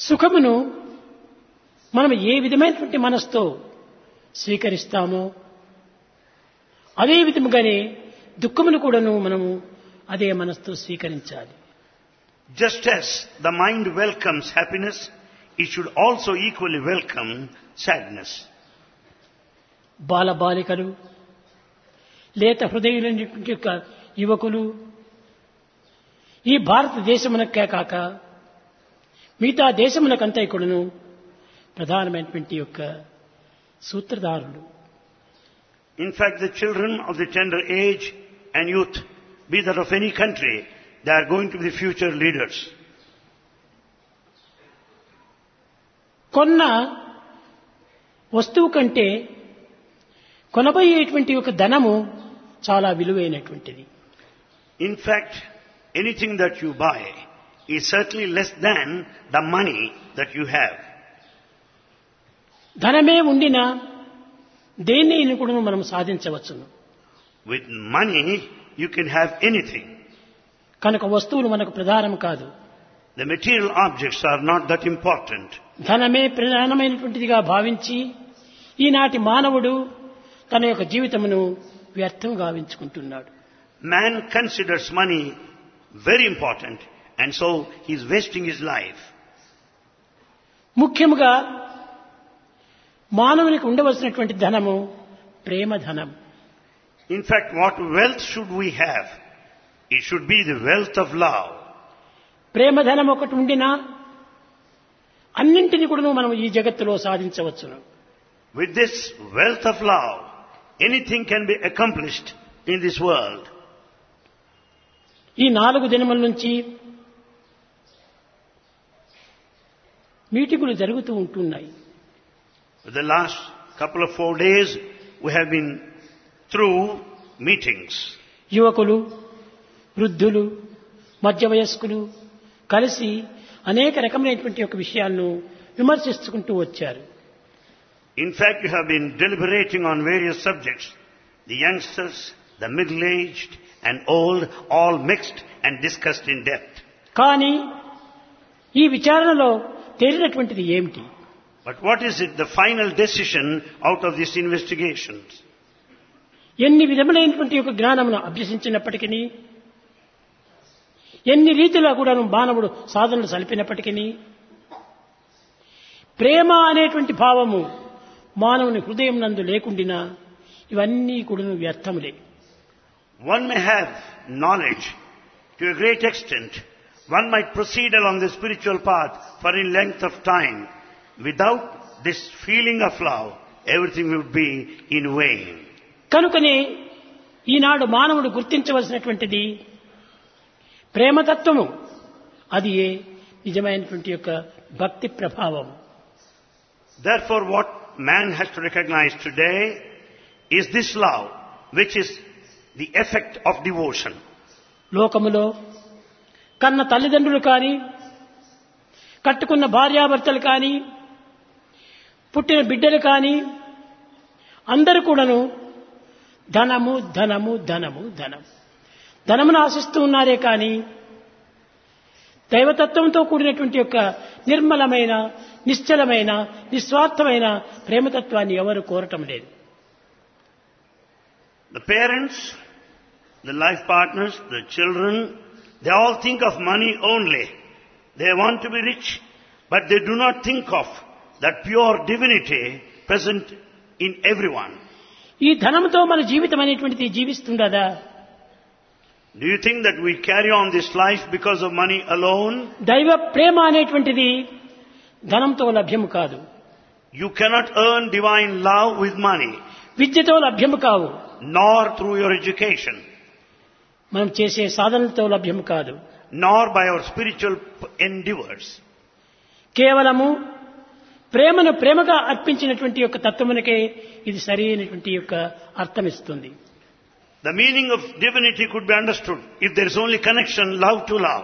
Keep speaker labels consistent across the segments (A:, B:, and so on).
A: సుఖమును మనం ఏ విధమైనటువంటి మనస్సుతో స్వీకరిస్తామో అదే విధముగానే దుఃఖమును కూడాను మనము అదే మనస్సుతో స్వీకరించాలి.
B: Just as the mind welcomes happiness, it should also equally welcome sadness.
A: బాలబాలికలు, లేత హృదయులైనటువంటి యొక్క యువకులు ఈ భారతదేశమునకే కాక మిగతా దేశములకంతా కూడాను ప్రధానమైనటువంటి యొక్క సూత్రధారులు.
B: In fact, the children of the tender age and youth, be that of any country, they are going to be the future leaders.
A: కొన్న వస్తువు కంటే కొనబోయేటువంటి ఒక ధనము చాలా విలువైనటువంటిది.
B: In fact, anything that you buy is certainly less than the money that you have.
A: ధనమే ఉండినా దేనిని కూడా మనం సాధించవచ్చును.
B: With money, you can have anything.
A: కనుక వస్తువులు మనకు ప్రధానం కాదు.
B: The material objects are not that important.
A: ధనమే ప్రధానమైనటువంటిదిగా భావించి ఈనాటి మానవుడు తన యొక్క జీవితమును వ్యర్థం గావించుకుంటున్నాడు.
B: Man considers money very important, and so he is wasting his life.
A: ముఖ్యముగా మానవునికి ఉండవలసినటువంటి ధనము ప్రేమ ధనం.
B: In fact, what wealth should we have? It should be the wealth of love.
A: ప్రేమ ధనం ఒకటి ఉండినా అన్నింటినీ కూడా మనం ఈ జగత్తులో సాధించవచ్చును.
B: With this wealth of love, anything can be accomplished in this world.
A: ఈ 4 దినముల నుంచి మీటింగులు జరుగుతూ ఉంటున్నాయి.
B: For the last couple of 4 days, we have been through meetings.
A: యువకులు, వృద్ధులు, మధ్య వయస్కులు కలిసి అనేక రకమైనటువంటి యొక్క విషయాలను విమర్శించుకుంటూ వచ్చారు.
B: In fact, we have been deliberating on various subjects. The youngsters, the middle-aged and old, all mixed and discussed in depth.
A: కానీ ఈ విచారణలో తేలినటువంటిది ఏమిటి?
B: But what is it, the final decision out of these investigations?
A: ఎన్ని విధములైనటువంటి యొక్క జ్ఞానమును అభ్యసించినప్పటికీ, ఎన్ని రీతిలో కూడా మానవుడు సాధనలు సలిపినప్పటికీ ప్రేమ అనేటువంటి భావము మానవుని హృదయం నందు లేకుండినా ఇవన్నీ కూడా వ్యర్థములే.
B: One may have knowledge to a great extent. One might proceed along the spiritual path for a length of time. Without this feeling of love, everything would be in vain.
A: కనుకనే ఈనాడు మానవుడు గుర్తించవలసినటువంటిది ప్రేమతత్వము. అది నిజమైనటువంటి యొక్క భక్తి ప్రభావం.
B: Therefore, what man has to recognize today is this love, which is the effect of devotion.
A: లోకములో కన్న తల్లిదండ్రులు కానీ, కట్టుకున్న భార్యాభర్తలు కానీ, పుట్టిన బిడ్డలు కానీ అందరూ కూడాను ధనము ధనము ధనము ధనం ధనమును ఆశిస్తూ ఉన్నారే కానీ దైవతత్వంతో కూడినటువంటి యొక్క నిర్మలమైన, నిశ్చలమైన, నిస్వార్థమైన ప్రేమతత్వాన్ని ఎవరు కోరటం లేదు.
B: The parents, the life partners, the children, they all think of money only. They want to be rich, but they do not think of that pure divinity present in everyone.
A: ఈ ధనంతో మన జీవితం అనేటువంటిది జీవిస్తుండదా?
B: Do you think that we carry on this life because of money alone?
A: దైవ ప్రేమ అనేటువంటిది ధనంతో లభ్యము కాదు.
B: You cannot earn divine love with money,
A: విద్యతో లభ్యము కావు,
B: nor through your education,
A: మనం చేసే సాధనలతో లభ్యము కాదు,
B: nor by our spiritual endeavors.
A: కేవలము ప్రేమను ప్రేమగా అర్పించినటువంటి యొక్క తత్వమునకే ఇది సరైనటువంటి యొక్క అర్థమిస్తుంది.
B: The meaning of divinity could be understood if there is only connection, love to love.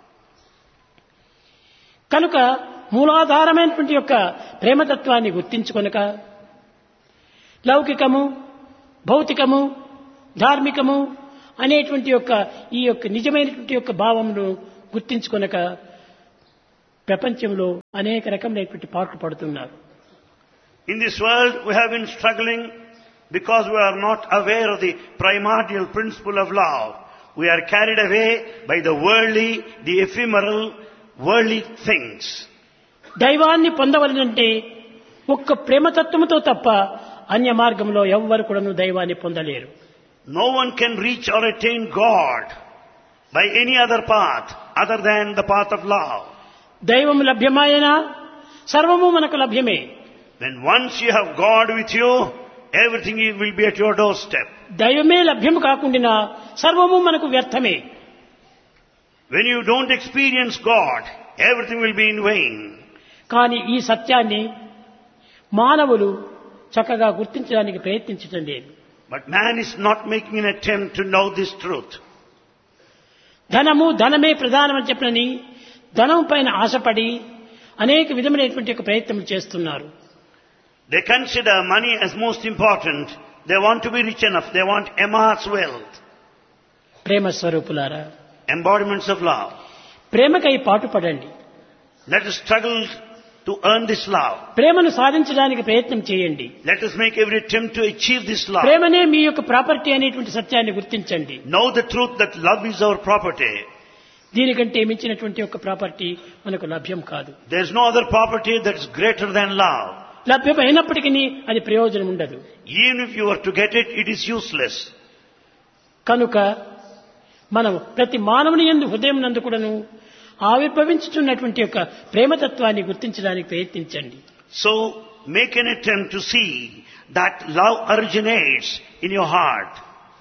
A: కనుక మూలాధారమైనటువంటి యొక్క ప్రేమతత్వాన్ని గుర్తించుకొనక లౌకికము, భౌతికము, ధార్మికము అనేటువంటి యొక్క ఈ యొక్క నిజమైనటువంటి యొక్క భావమును గుర్తించుకొనక ప్రపంచంలో అనేక రకమైనటువంటి పాటలు పడుతున్నారు.
B: In this world, we have been struggling because we are not aware of the primordial principle of love. We are carried away by the worldly, the ephemeral, worldly things.
A: దైవాన్ని పొందవలనంటే ఒక్క ప్రేమతత్వముతో తప్ప అన్య మార్గంలో ఎవ్వరు కూడాను దైవాన్ని పొందలేరు.
B: No one can reach or attain God by any other path other than the path of love.
A: దైవం లభ్యమాయన సర్వము మనకు లభ్యమే.
B: When once you have God with you, everything will be at your doorstep.
A: దైవమే లభ్యం కాకుండా సర్వము మనకు వ్యర్థమే.
B: When you don't experience God, everything will be in vain.
A: కానీ ఈ సత్యాన్ని మానవులు చక్కగా గుర్తించడానికి ప్రయత్నించడం లేదు.
B: But man is not making an attempt to know this truth.
A: ధనమే ప్రధానమని చెప్పనని ధనం పైన ఆశపడి అనేక విధమైనటువంటి ప్రయత్నం చేస్తున్నారు.
B: They consider money as most important. They want to be rich enough. They want immense wealth.
A: ప్రేమ స్వరూపులారా,
B: Embodiments of love.
A: ప్రేమకై పాటుపడండి.
B: Let us struggle to earn this love.
A: ప్రేమను సాధించడానికి ప్రయత్నం చేయండి.
B: Let us make every attempt to achieve this love.
A: ప్రేమనే మీ యొక్క property అనేటువంటి సత్యాన్ని గుర్తించండి.
B: Know the truth that love is our property.
A: దీనికంటే మించినటువంటి ఒక ప్రాపర్టీ మనకు లభ్యం కాదు.
B: There is no other property that is greater than love.
A: లభ్యమైనప్పటికీ అది ప్రయోజనం ఉండదు.
B: Even if you were to get it, it is useless.
A: కనుక మనం ప్రతి మానవుని యందు హృదయం నందు కూడాను ఆవిర్భవించుతున్నటువంటి యొక్క ప్రేమతత్వాన్ని గుర్తించడానికి ప్రయత్నించండి.
B: So make an attempt to see that love originates in your heart.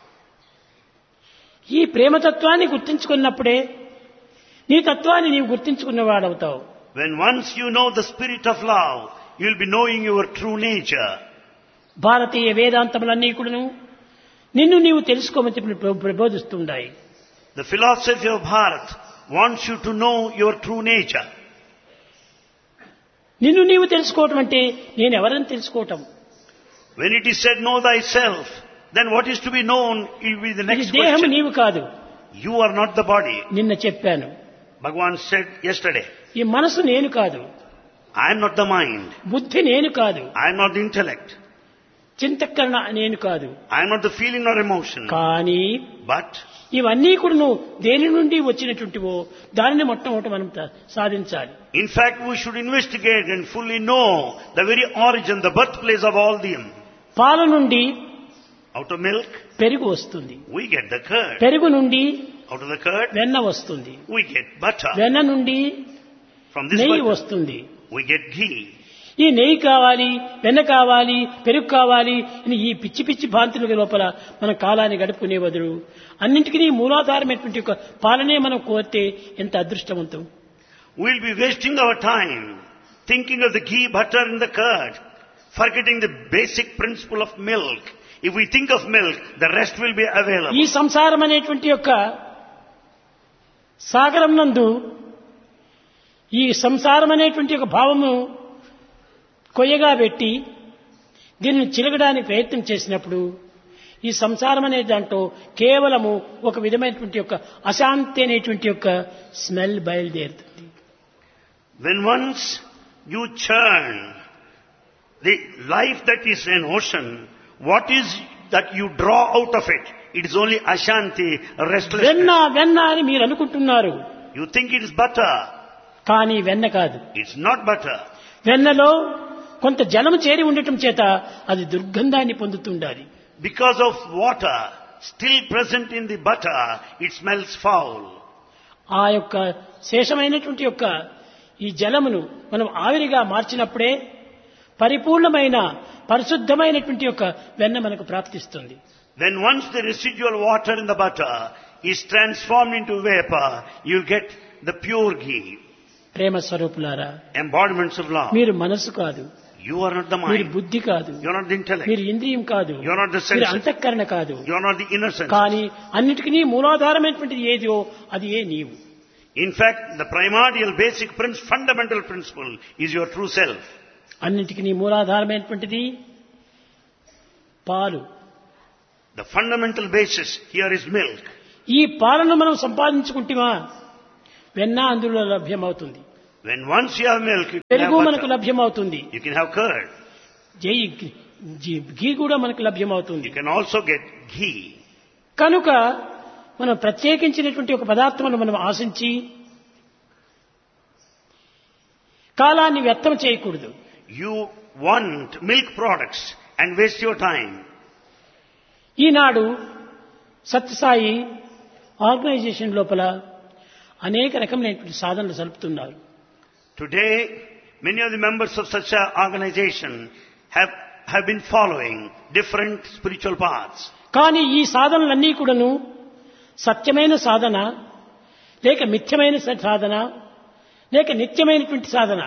A: ఈ ప్రేమతత్వాన్ని గుర్తించుకున్నప్పుడే నీ తత్వాన్ని నీవు గుర్తించుకున్నవాడవుతావు.
B: When once you know the spirit of love, you will be knowing your true nature.
A: భారతీయ వేదాంతములన్నీ కూడాను నిన్ను నీవు తెలుసుకోమని చెప్పి ప్రబోధిస్తుంటాయి.
B: The philosophy of Bharat wants you to know your true nature.
A: నిన్ను నీవు తెలుసుకోవటం అంటే నేను ఎవరని తెలుసుకోవటం.
B: When it is said know thyself, then what is to be known will be the next
A: దేహం
B: question.
A: నీవు కాదు.
B: You are not the body.
A: నిన్న చెప్పాను.
B: Bhagavan said yesterday,
A: ఈ మనసు నేను కాదు.
B: I am not the mind.
A: బుద్ధి నేను కాదు.
B: I am not the intellect.
A: చింతకరణ నేను కాదు.
B: I am not the feeling or emotion.
A: కానీ
B: But
A: ఇవన్నీ కూడా నువ్వు దేని నుండి వచ్చినటువంటివో దానిని మొట్టమొదట మనం సాధించాలి.
B: in fact, we should investigate and fully know the very origin, the birthplace of all them.
A: పాల నుండి
B: Out of milk,
A: పెరుగు వస్తుంది.
B: we get the curd.
A: పెరుగు నుండి
B: Out of the curd,
A: వెన్న వస్తుంది.
B: we get butter.
A: వెన్న నుండి
B: From this
A: నెయ్యి
B: butter,
A: వస్తుంది.
B: we get ghee.
A: ఈ నెయ్యి కావాలి, వెన్న కావాలి, పెరుగు కావాలి అని ఈ పిచ్చి పిచ్చి భాంతుల లోపల మన కాలాన్ని గడుపుకునే బదులు అన్నింటికీ మూలాధారమైనటువంటి ఒక పాలనే మనం కోరితే ఎంత అదృష్టవంతం.
B: We'll be wasting our time thinking of the ghee, butter and the curd, forgetting the basic principle of milk. If we think of milk, the rest will be available.
A: ఈ సంసారం అనేటువంటి యొక్క సాగరం నందు ఈ సంసారం అనేటువంటి ఒక భావము కొయ్యగా పెట్టి దీన్ని చిలకడానికి ప్రయత్నం చేసినప్పుడు ఈ సంసారం అనే దాంట్లో కేవలము ఒక విధమైనటువంటి యొక్క అశాంతి అనేటువంటి యొక్క స్మెల్ బయలుదేరుతుంది.
B: When once you churn the life that is an ocean, what is that you draw out of it? It is only ashanti, restlessness.
A: వెన్న అని మీరు అనుకుంటున్నారు.
B: You think it is butter.
A: కానీ వెన్న కాదు.
B: It's not butter.
A: వెన్నలో కొంత జలము చేరి ఉండటం చేత అది దుర్గంధాన్ని పొందుతుండాలి.
B: Because of water still present in the butter, it smells foul.
A: ఆ యొక్క శేషమైనటువంటి యొక్క ఈ జలమును మనం ఆవిరిగా మార్చినప్పుడే పరిపూర్ణమైన పరిశుద్ధమైనటువంటి యొక్క వెన్న మనకు ప్రాప్తిస్తుంది.
B: When once the residual water in the butter is transformed into vapor, you get the pure ghee.
A: ప్రేమ స్వరూపులారా,
B: Embodiments of love.
A: మీరు మనసు కాదు,
B: You are not the
A: మీరు
B: mind.
A: బుద్ధి కాదు,
B: You are not the intellect.
A: మీరు ఇంద్రియం కాదు,
B: You are not the
A: మీరు
B: senses.
A: అంతఃకరణ కాదు.
B: You are not the inner sense.
A: కానీ అన్నిటికీ మూలాధారమైనటువంటిది ఏదో అది ఏ నీవు.
B: In fact, the primordial, basic, fundamental principle is your true self.
A: అన్నిటికీ మూలాధారమైనటువంటిది పాలు.
B: The fundamental basis here is milk.
A: ఈ పాలను మనం సంపాదించుకుంటేమా వెన్న అందులో లభ్యమవుతుంది.
B: When once you have milk, you can
A: పెరుగు
B: have
A: మనకు
B: butter.
A: లభ్యమవుతుంది,
B: You can have curd.
A: ఘీ కూడా మనకు లభ్యమవుతుంది.
B: You can also get ghee.
A: కనుక మనం ప్రత్యేకించినటువంటి ఒక పదార్థమును మనం ఆశించి కాలాన్ని వ్యర్థం చేయకూడదు.
B: You want milk products and waste your time.
A: Eenadu Sathya Sai organisation లోపల అనేక రకమైనటువంటి సాధనలు జరుపుతున్నారు.
B: Today, many of the members of such an organization have been following different spiritual paths.
A: కానీ ఈ సాధనలన్నీ కూడాను సత్యమైన సాధన లేక మిథ్యమైన సాధన లేక నిత్యమైనటువంటి సాధన?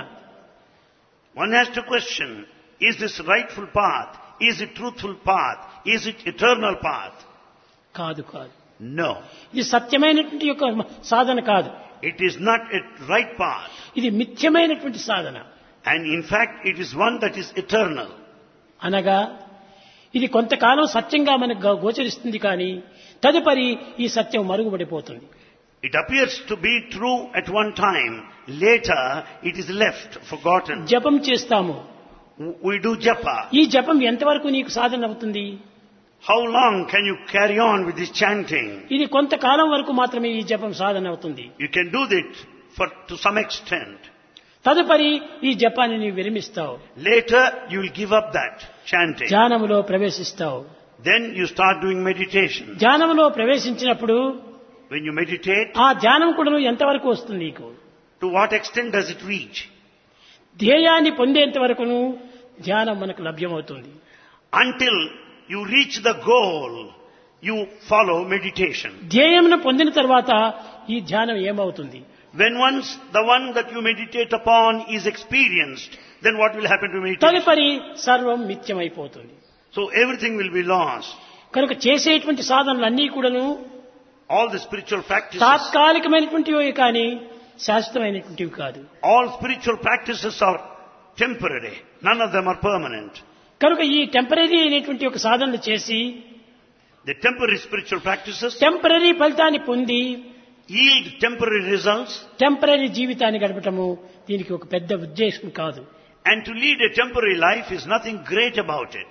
B: One has to question, is this rightful path? Is it truthful path? Is it eternal path?
A: కాదు కాదు.
B: No.
A: ఇది సత్యమైనటువంటి యొక్క సాధన కాదు.
B: It is not a right path.
A: ఇది మిథ్యమైనటువంటి సాధన.
B: And in fact, it is one that is eternal.
A: అనగా ఇది కొంతకాలం సత్యంగా మనకు గోచరిస్తుంది, కానీ తదుపరి ఈ సత్యం మరుగుపడిపోతుంది.
B: It appears to be true at one time. Later, it is left, forgotten.
A: జపం చేస్తాము.
B: We do japa.
A: ఈ జపం ఎంతవరకు నీకు సాధన అవుతుంది?
B: How long can you carry on with this chanting?
A: ఇది కొంతకాలం వరకు మాత్రమే ఈ జపం సాధన అవుతుంది.
B: You can do that to some extent.
A: తదుపరి ఈ జపాన్ని నీవు విరమిస్తావు.
B: Later, you will give up that chanting.
A: ధ్యానములో ప్రవేశిస్తావు.
B: Then you start doing meditation.
A: ధ్యానములో ప్రవేశించినప్పుడు
B: When you meditate,
A: ఆ ధ్యానం కూడా ఎంతవరకు వస్తుంది నీకు?
B: to what extent does it reach?
A: ధ్యేయాన్ని పొందేంత వరకును ధ్యానం మనకు లభ్యమవుతుంది.
B: Until you reach the goal, you follow meditation.
A: ధ్యేయమును పొందిన తర్వాత ఈ ధ్యానం ఏమవుతుంది?
B: When once the one that you meditate upon is experienced, then what will happen to meditation?
A: తదుపరి సర్వం మిథ్యమైపోతుంది.
B: So everything will be lost.
A: కనుక చేసేటువంటి సాధనలన్నీ కూడాను
B: All the spiritual practices,
A: తాత్కాలికమైనటువంటివి కానీ శాశ్వతమైనటువంటివి కాదు.
B: all spiritual practices are temporary. None of them are permanent.
A: కనుక ఈ temporary అయినటువంటి ఒక సాధనలు చేసి
B: The temporary spiritual practices
A: temporary ఫలితాన్ని పొంది
B: yield temporary results,
A: టెంపరీ జీవితాన్ని గడపటము దీనికి ఒక పెద్ద ఉద్దేశం కాదు.
B: and to lead a temporary life is nothing great about it.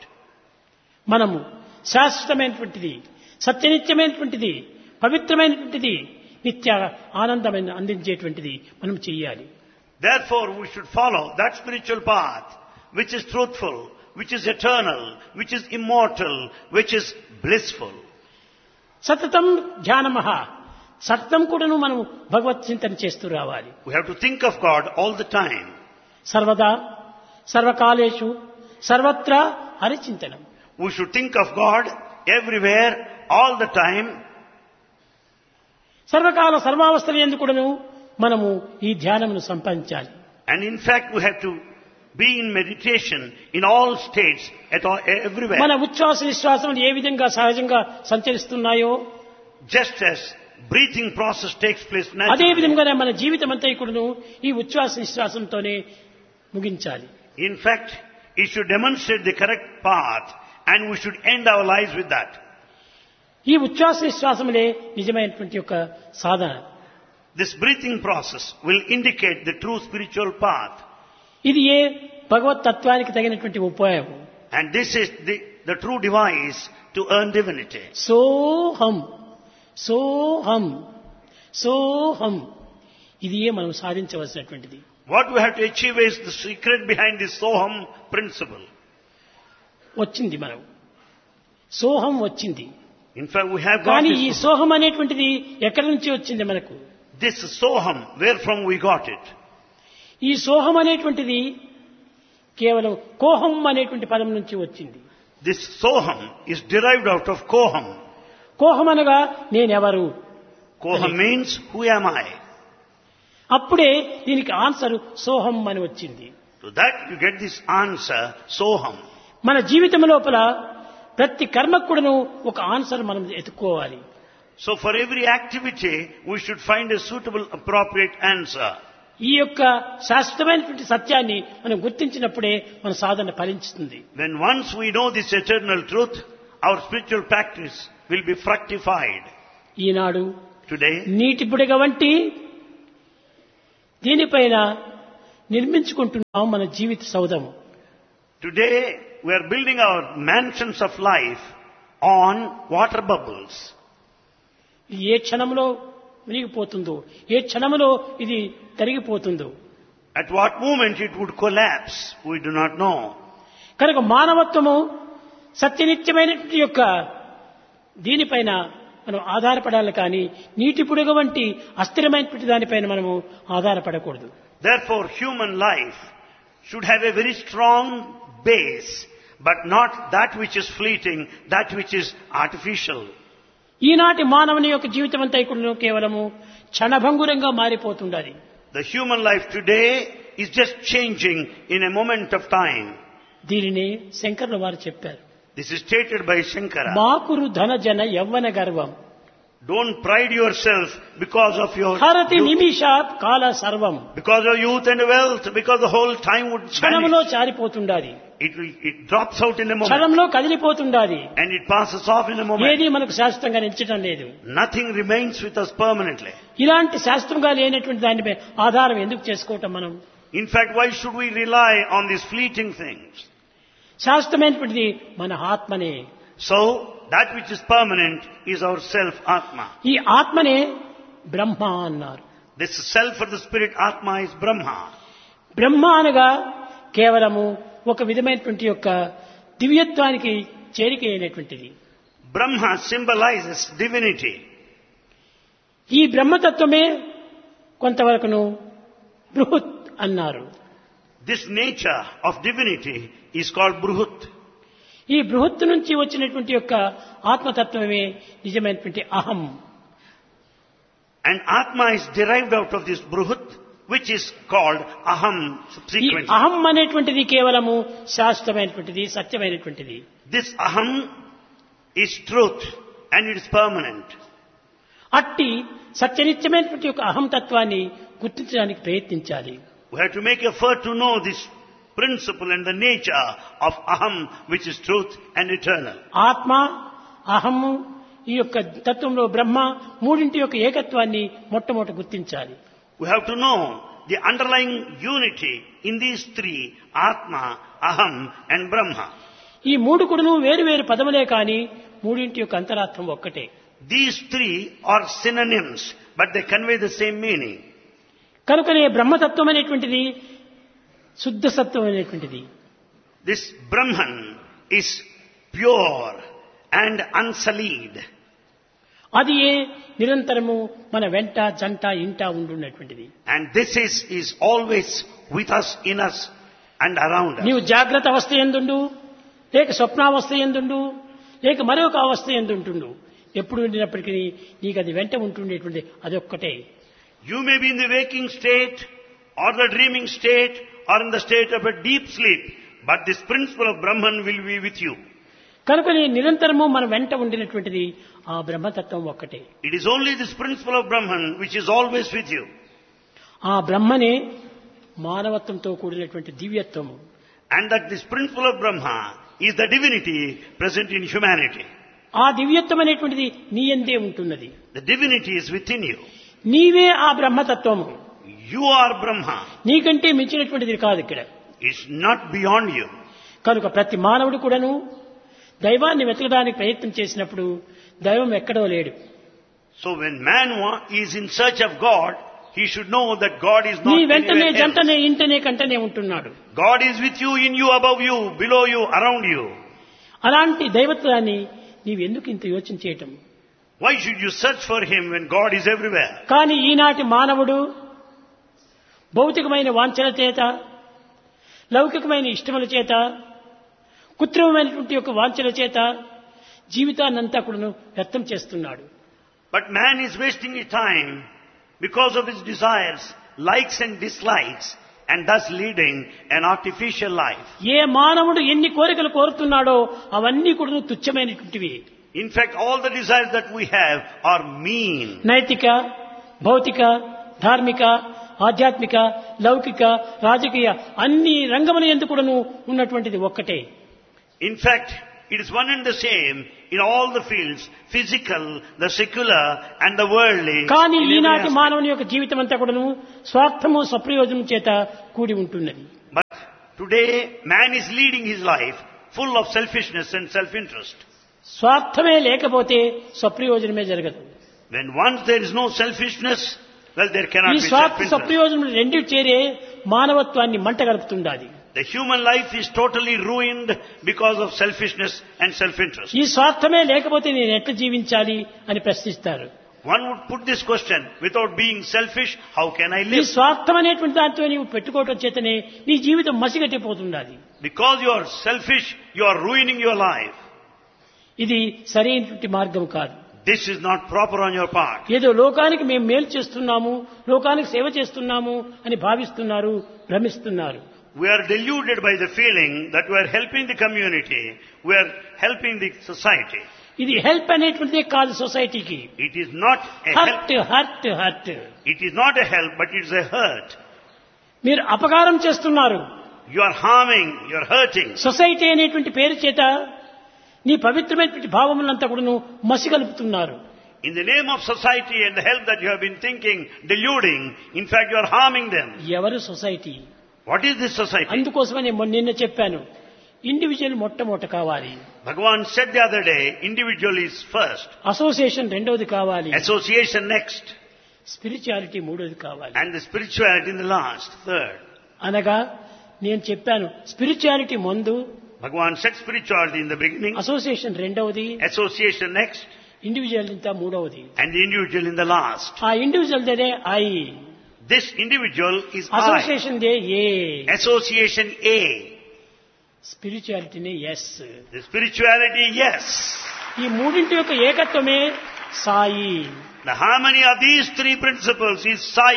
A: మనము శాశ్వతమైనటువంటిది, సత్యనిత్యమైనటువంటిది, పవిత్రమైనటువంటిది, నిత్య ఆనందమైన అందించేటువంటిది మనం చెయ్యాలి.
B: Therefore, we should follow that spiritual path which is truthful, which is eternal, which is immortal, which is blissful.
A: సతతం ధ్యానమః, సతతం కూడాను మనం భగవత్ చింతన చేస్తూ రావాలి.
B: We have to think of God all the time.
A: సర్వదా సర్వకాలేషు సర్వత్రా హరిచింతనం.
B: We should think of God everywhere, all the time.
A: సర్వకాల సర్వావస్థల యందు కూడాను మనము ఈ ధ్యానమును సంపాదించాలి.
B: And in fact, we have to be in meditation in all states, everywhere.
A: మన ఉచ్ఛ్వాస నిశ్వాసములు ఏ విధంగా సహజంగా సంచరిస్తున్నాయో
B: Just as breathing process takes place
A: అదే
B: naturally.
A: విధంగానే మన జీవితం అంతా కూడాను ఈ ఉచ్ఛ్వాస నిశ్వాసంతోనే ముగించాలి.
B: In fact, it should demonstrate the correct path, and we should end our lives with that.
A: ఈ ఉచ్ఛ్వాస నిశ్వాసములే నిజమైనటువంటి యొక్క సాధన.
B: This breathing process will indicate the true spiritual path.
A: ఇది ఏ భగవత్ తత్వానికి తగినటువంటి ఉపాయం.
B: And this is the true device to earn divinity.
A: సోహం సోహం సోహం, ఇది ఏ మనం సాధించవలసినటువంటిది.
B: What we have to achieve is the secret behind this Soham principle.
A: వచ్చింది మనం సోహం వచ్చింది.
B: In fact, we have got
A: కానీ ఈ
B: this,
A: సోహం అనేటువంటిది ఎక్కడి నుంచి వచ్చింది మనకు?
B: this Soham, where from we got it.
A: ఈ సోహం అనేటువంటిది కేవలం కోహం అనేటువంటి పదం నుంచి వచ్చింది.
B: This Soham is derived out of Koham.
A: కోహం అనగా నేనెవరు.
B: Koham means, who am I?
A: అప్పుడే దీనికి ఆన్సర్ సోహం అని వచ్చింది.
B: To that you get this answer, Soham.
A: మన జీవితం లోపల ప్రతి కర్మకు కూడాను ఒక ఆన్సర్ మనం ఎత్తుకోవాలి.
B: So for every activity, we should find a suitable, appropriate answer.
A: ఈ యొక్క శాశ్వతమైనటువంటి సత్యాన్ని మనం గుర్తించినప్పుడే మన సాధన ఫలించుతుంది.
B: When once we know this eternal truth, our spiritual practice will be fructified.
A: Eenadu
B: Today,
A: నీటి బుడగ వంటి దీనిపైన నిర్మించుకుంటున్నాం మన జీవిత సౌధము.
B: Today we are building our mansions of life on water bubbles.
A: ఇది ఏ క్షణంలో మునిగిపోతుందో, ఏ క్షణంలో ఇది తరిగిపోతుందో.
B: At what moment it would collapse, we do not know.
A: కనుక మానవత్వము సత్యనిత్యమైనటువంటి యొక్క దీనిపైన మనం ఆధారపడాలి కానీ నీటి పుడుగ వంటి అస్థిరమైనటువంటి దానిపైన మనము ఆధారపడకూడదు.
B: Therefore human life should have a very strong base, but not that which is fleeting, that which is artificial.
A: ఈనాటి మానవుని యొక్క జీవితం అంతా ఇక్కడ కేవలము క్షణభంగురంగా మారిపోతుండాలి.
B: The human life today is just changing in a moment of time.
A: దీనిని శంకరుల వారు చెప్పారు.
B: This is stated by Shankara.
A: మాకురు ధన జన యవ్వన గర్వం
B: Don't pride yourself because of your
A: హరతి
B: youth,
A: నిమిషాత్ కాల సర్వం.
B: because of youth and wealth, because the whole time would
A: క్షణంలో
B: vanish.
A: చారిపోతుండాలి,
B: It drops out in a moment
A: క్షణంలో కదిలిపోతుండాలి.
B: and it passes off in a moment.
A: ఏది మనకు శాశ్వతంగా నిలిచడం లేదు.
B: Nothing remains with us permanently.
A: ఇలాంటి శాస్త్రంగా లేనటువంటి దానిపై ఆధారం ఎందుకు చేసుకోవటం మనం?
B: In fact, why should we rely on these fleeting things?
A: శాస్త్రమైనటువంటిది మన ఆత్మనే.
B: So, that which is permanent is our self, Atma.
A: ఈ ఆత్మనే బ్రహ్మ అన్నారు.
B: This self or the spirit, Atma, is Brahma.
A: బ్రహ్మ అనగా కేవలము ఒక విధమైనటువంటి యొక్క దివ్యత్వానికి చేరిక అయినటువంటిది.
B: Brahma symbolizes divinity.
A: ఈ బ్రహ్మతత్వమే కొంతవరకును బృహత్ అన్నారు.
B: This nature of divinity is called Bruhut.
A: ఈ బృహత్తు నుంచి వచ్చినటువంటి యొక్క ఆత్మతత్వమే నిజమైనటువంటి అహం.
B: And Atma is derived out of this Bruhut, which is called Aham
A: ఈ
B: subsequently.
A: అహం అనేటువంటిది కేవలము శాశ్వతమైనటువంటిది, సత్యమైనటువంటిది.
B: This Aham is truth and it is permanent.
A: అట్టి సత్యనిత్యమైనటువంటి యొక్క అహం తత్వాన్ని గుర్తించడానికి ప్రయత్నించాలి.
B: We have to make effort to know this principle and the nature of Aham, which is truth and eternal.
A: ఆత్మ, అహము, ఈ యొక్క తత్వంలో బ్రహ్మ మూడింటి యొక్క ఏకత్వాన్ని మొట్టమొదట గుర్తించాలి.
B: We have to know the underlying unity in these three, Atma, Aham and Brahma.
A: ఈ మూడు కూడాను వేరు వేరు పదములే కానీ మూడింటి యొక్క అంతరార్థం ఒక్కటే.
B: These three are synonyms, but they convey the same meaning.
A: కనుకనే బ్రహ్మతత్వం అనేటువంటిది శుద్ధ సత్వం అనేటువంటిది.
B: This Brahman is pure and unsullied.
A: అది ఏ నిరంతరము మన వెంట జంట ఇంట ఉండున్నటువంటిది.
B: And this is always with us, in us and around us.
A: నీవు జాగ్రత్త అవస్థ ఎందుండు, లేక స్వప్నావస్థ ఎందుండు, లేక మరొక అవస్థ ఎందుంటుండు, ఎప్పుడు ఉండినప్పటికీ నీకు అది వెంట ఉంటుండేటువంటి అదొక్కటే.
B: You may be in the waking state or the dreaming state or in the state of a deep sleep, but this principle of Brahman will be with you.
A: కనుక నిరంతరము మన వెంట ఉండినటువంటిది ఆ బ్రహ్మతత్వం ఒక్కటే.
B: It is only this principle of Brahman which is always with you.
A: ఆ బ్రహ్మనే మానవత్వంతో కూడినటువంటి దివ్యత్వము.
B: And that this principle of Brahma is the divinity present in humanity.
A: ఆ దివ్యత్వం అనేటువంటిది నీ యందే ఉంటున్నది.
B: The divinity is within you.
A: నీవే ఆ బ్రహ్మతత్వము.
B: You are Brahma.
A: నీకంటే మించినటువంటిది కాదు ఇక్కడ.
B: It's not beyond you.
A: కనుక ప్రతి మానవుడు కూడాను దైవాన్ని వెతకడానికి ప్రయత్నం చేసినప్పుడు దైవం ఎక్కడో లేడు.
B: So when man is in search of God, he should know that God is not
A: నీ వెంటనే
B: anywhere else.
A: జంటనే ఇంటనే కంటనే ఉంటున్నాడు.
B: God is with you, in you, above you, below you, around you.
A: అలాంటి దైవత్వాన్ని నీవు ఎందుకు ఇంత యోచన చేయటం?
B: Why should you search for him when God is everywhere?
A: కానీ ఈనాటి మానవుడు భౌతికమైన వాంఛల చేత, లౌకికమైన ఇష్టముల చేత, కృత్రిమమైనటువంటి యొక్క వాంఛల చేత జీవితాన్నంతా కూడా వ్యర్థం చేస్తున్నాడు.
B: But man is wasting his time because of his desires, likes and dislikes, and thus leading an artificial life.
A: ఏ మానవుడు ఎన్ని కోరికలు కోరుతున్నాడో అవన్నీ కూడా తుచ్చమైనటువంటివి.
B: In fact, all the desires that we have are mean.
A: నైతిక, భౌతిక, ధార్మిక, ఆధ్యాత్మిక, లౌకిక, రాజకీయ అన్ని రంగముల యందు కూడాను ఉన్నటువంటిది ఒక్కటే.
B: In fact, It is one and the same in all the fields, physical, the secular and the worldly.
A: కానీ
B: in every
A: ఈనాటి
B: aspect.
A: మానవుని యొక్క జీవితం అంతా కూడాను స్వార్థము స్వప్రయోజనం చేత కూడి ఉంటున్నది.
B: But today, man is leading his life full of selfishness and self-interest.
A: స్వార్థమే లేకపోతే స్వప్రయోజనమే జరగదు.
B: When once there is no selfishness, well, there cannot
A: ఈ
B: be
A: స్వార్థ
B: self-interest.
A: స్వప్రయోజనం రెండు చేరే మానవత్వాన్ని మంట గలుపుతుండాలి.
B: The human life is totally ruined because of selfishness and self-interest.
A: ఈ స్వార్థమే లేకపోతే నేను ఎట్లా జీవించాలి అని ప్రశ్నిస్తారు.
B: One would put this question, without being selfish, how can I
A: ఈ
B: live?
A: స్వార్థం అనేటువంటి దాంతో నీవు పెట్టుకోవటం చేతనే నీ జీవితం మసిగట్టిపోతున్నది.
B: Because you are selfish, you are ruining your life.
A: ఇది సరైనటువంటి మార్గం కాదు.
B: This is not proper on your part.
A: ఏదో లోకానికి మేము మేలు చేస్తున్నాము, లోకానికి సేవ చేస్తున్నాము అని భావిస్తున్నారు, భ్రమిస్తున్నారు.
B: We are deluded by the feeling that we are helping the community, we are helping the society.
A: ఇది హెల్ప్ అనేటువంటిదే కాదు సొసైటీకి.
B: It is not a help.
A: Hurt hurt hurt.
B: It is not a help, but it is a hurt.
A: మీరు అపకారం చేస్తున్నారు.
B: You are harming, you are hurting.
A: Society అనేటువంటి పేరు చేత నీ పవిత్రమైనటువంటి భావములంతా కూడా మసిగలుపుతున్నారు.
B: In the name of society and the help that you have been thinking, deluding, in fact you are harming them.
A: ఎవరు society?
B: What is this society?
A: అందుకోసమని నిన్న చెప్పాను, ఇండివిజువల్ మొట్టమొదట కావాలి,
B: Bhagavan said the other day, individual is first,
A: association రెండవది కావాలి,
B: association next,
A: spirituality మూడవది కావాలి.
B: and the spirituality in the last, third.
A: అనగా నేను చెప్పాను స్పిరిచువాలిటీ ముందు,
B: Bhagavan said spirituality in the beginning,
A: association రెండవది,
B: association next,
A: ఇండివిజువల్ ఇంత మూడవది.
B: and the individual in the last.
A: ఆ individual they I,
B: This individual is I.
A: Association they A,
B: Association A.
A: స్పిరిచువాలిటీనే yes.
B: The spirituality, yes.
A: ఈ మూడింటి యొక్క ఏకత్వమే Sai.
B: The harmony of these three principles is Sai,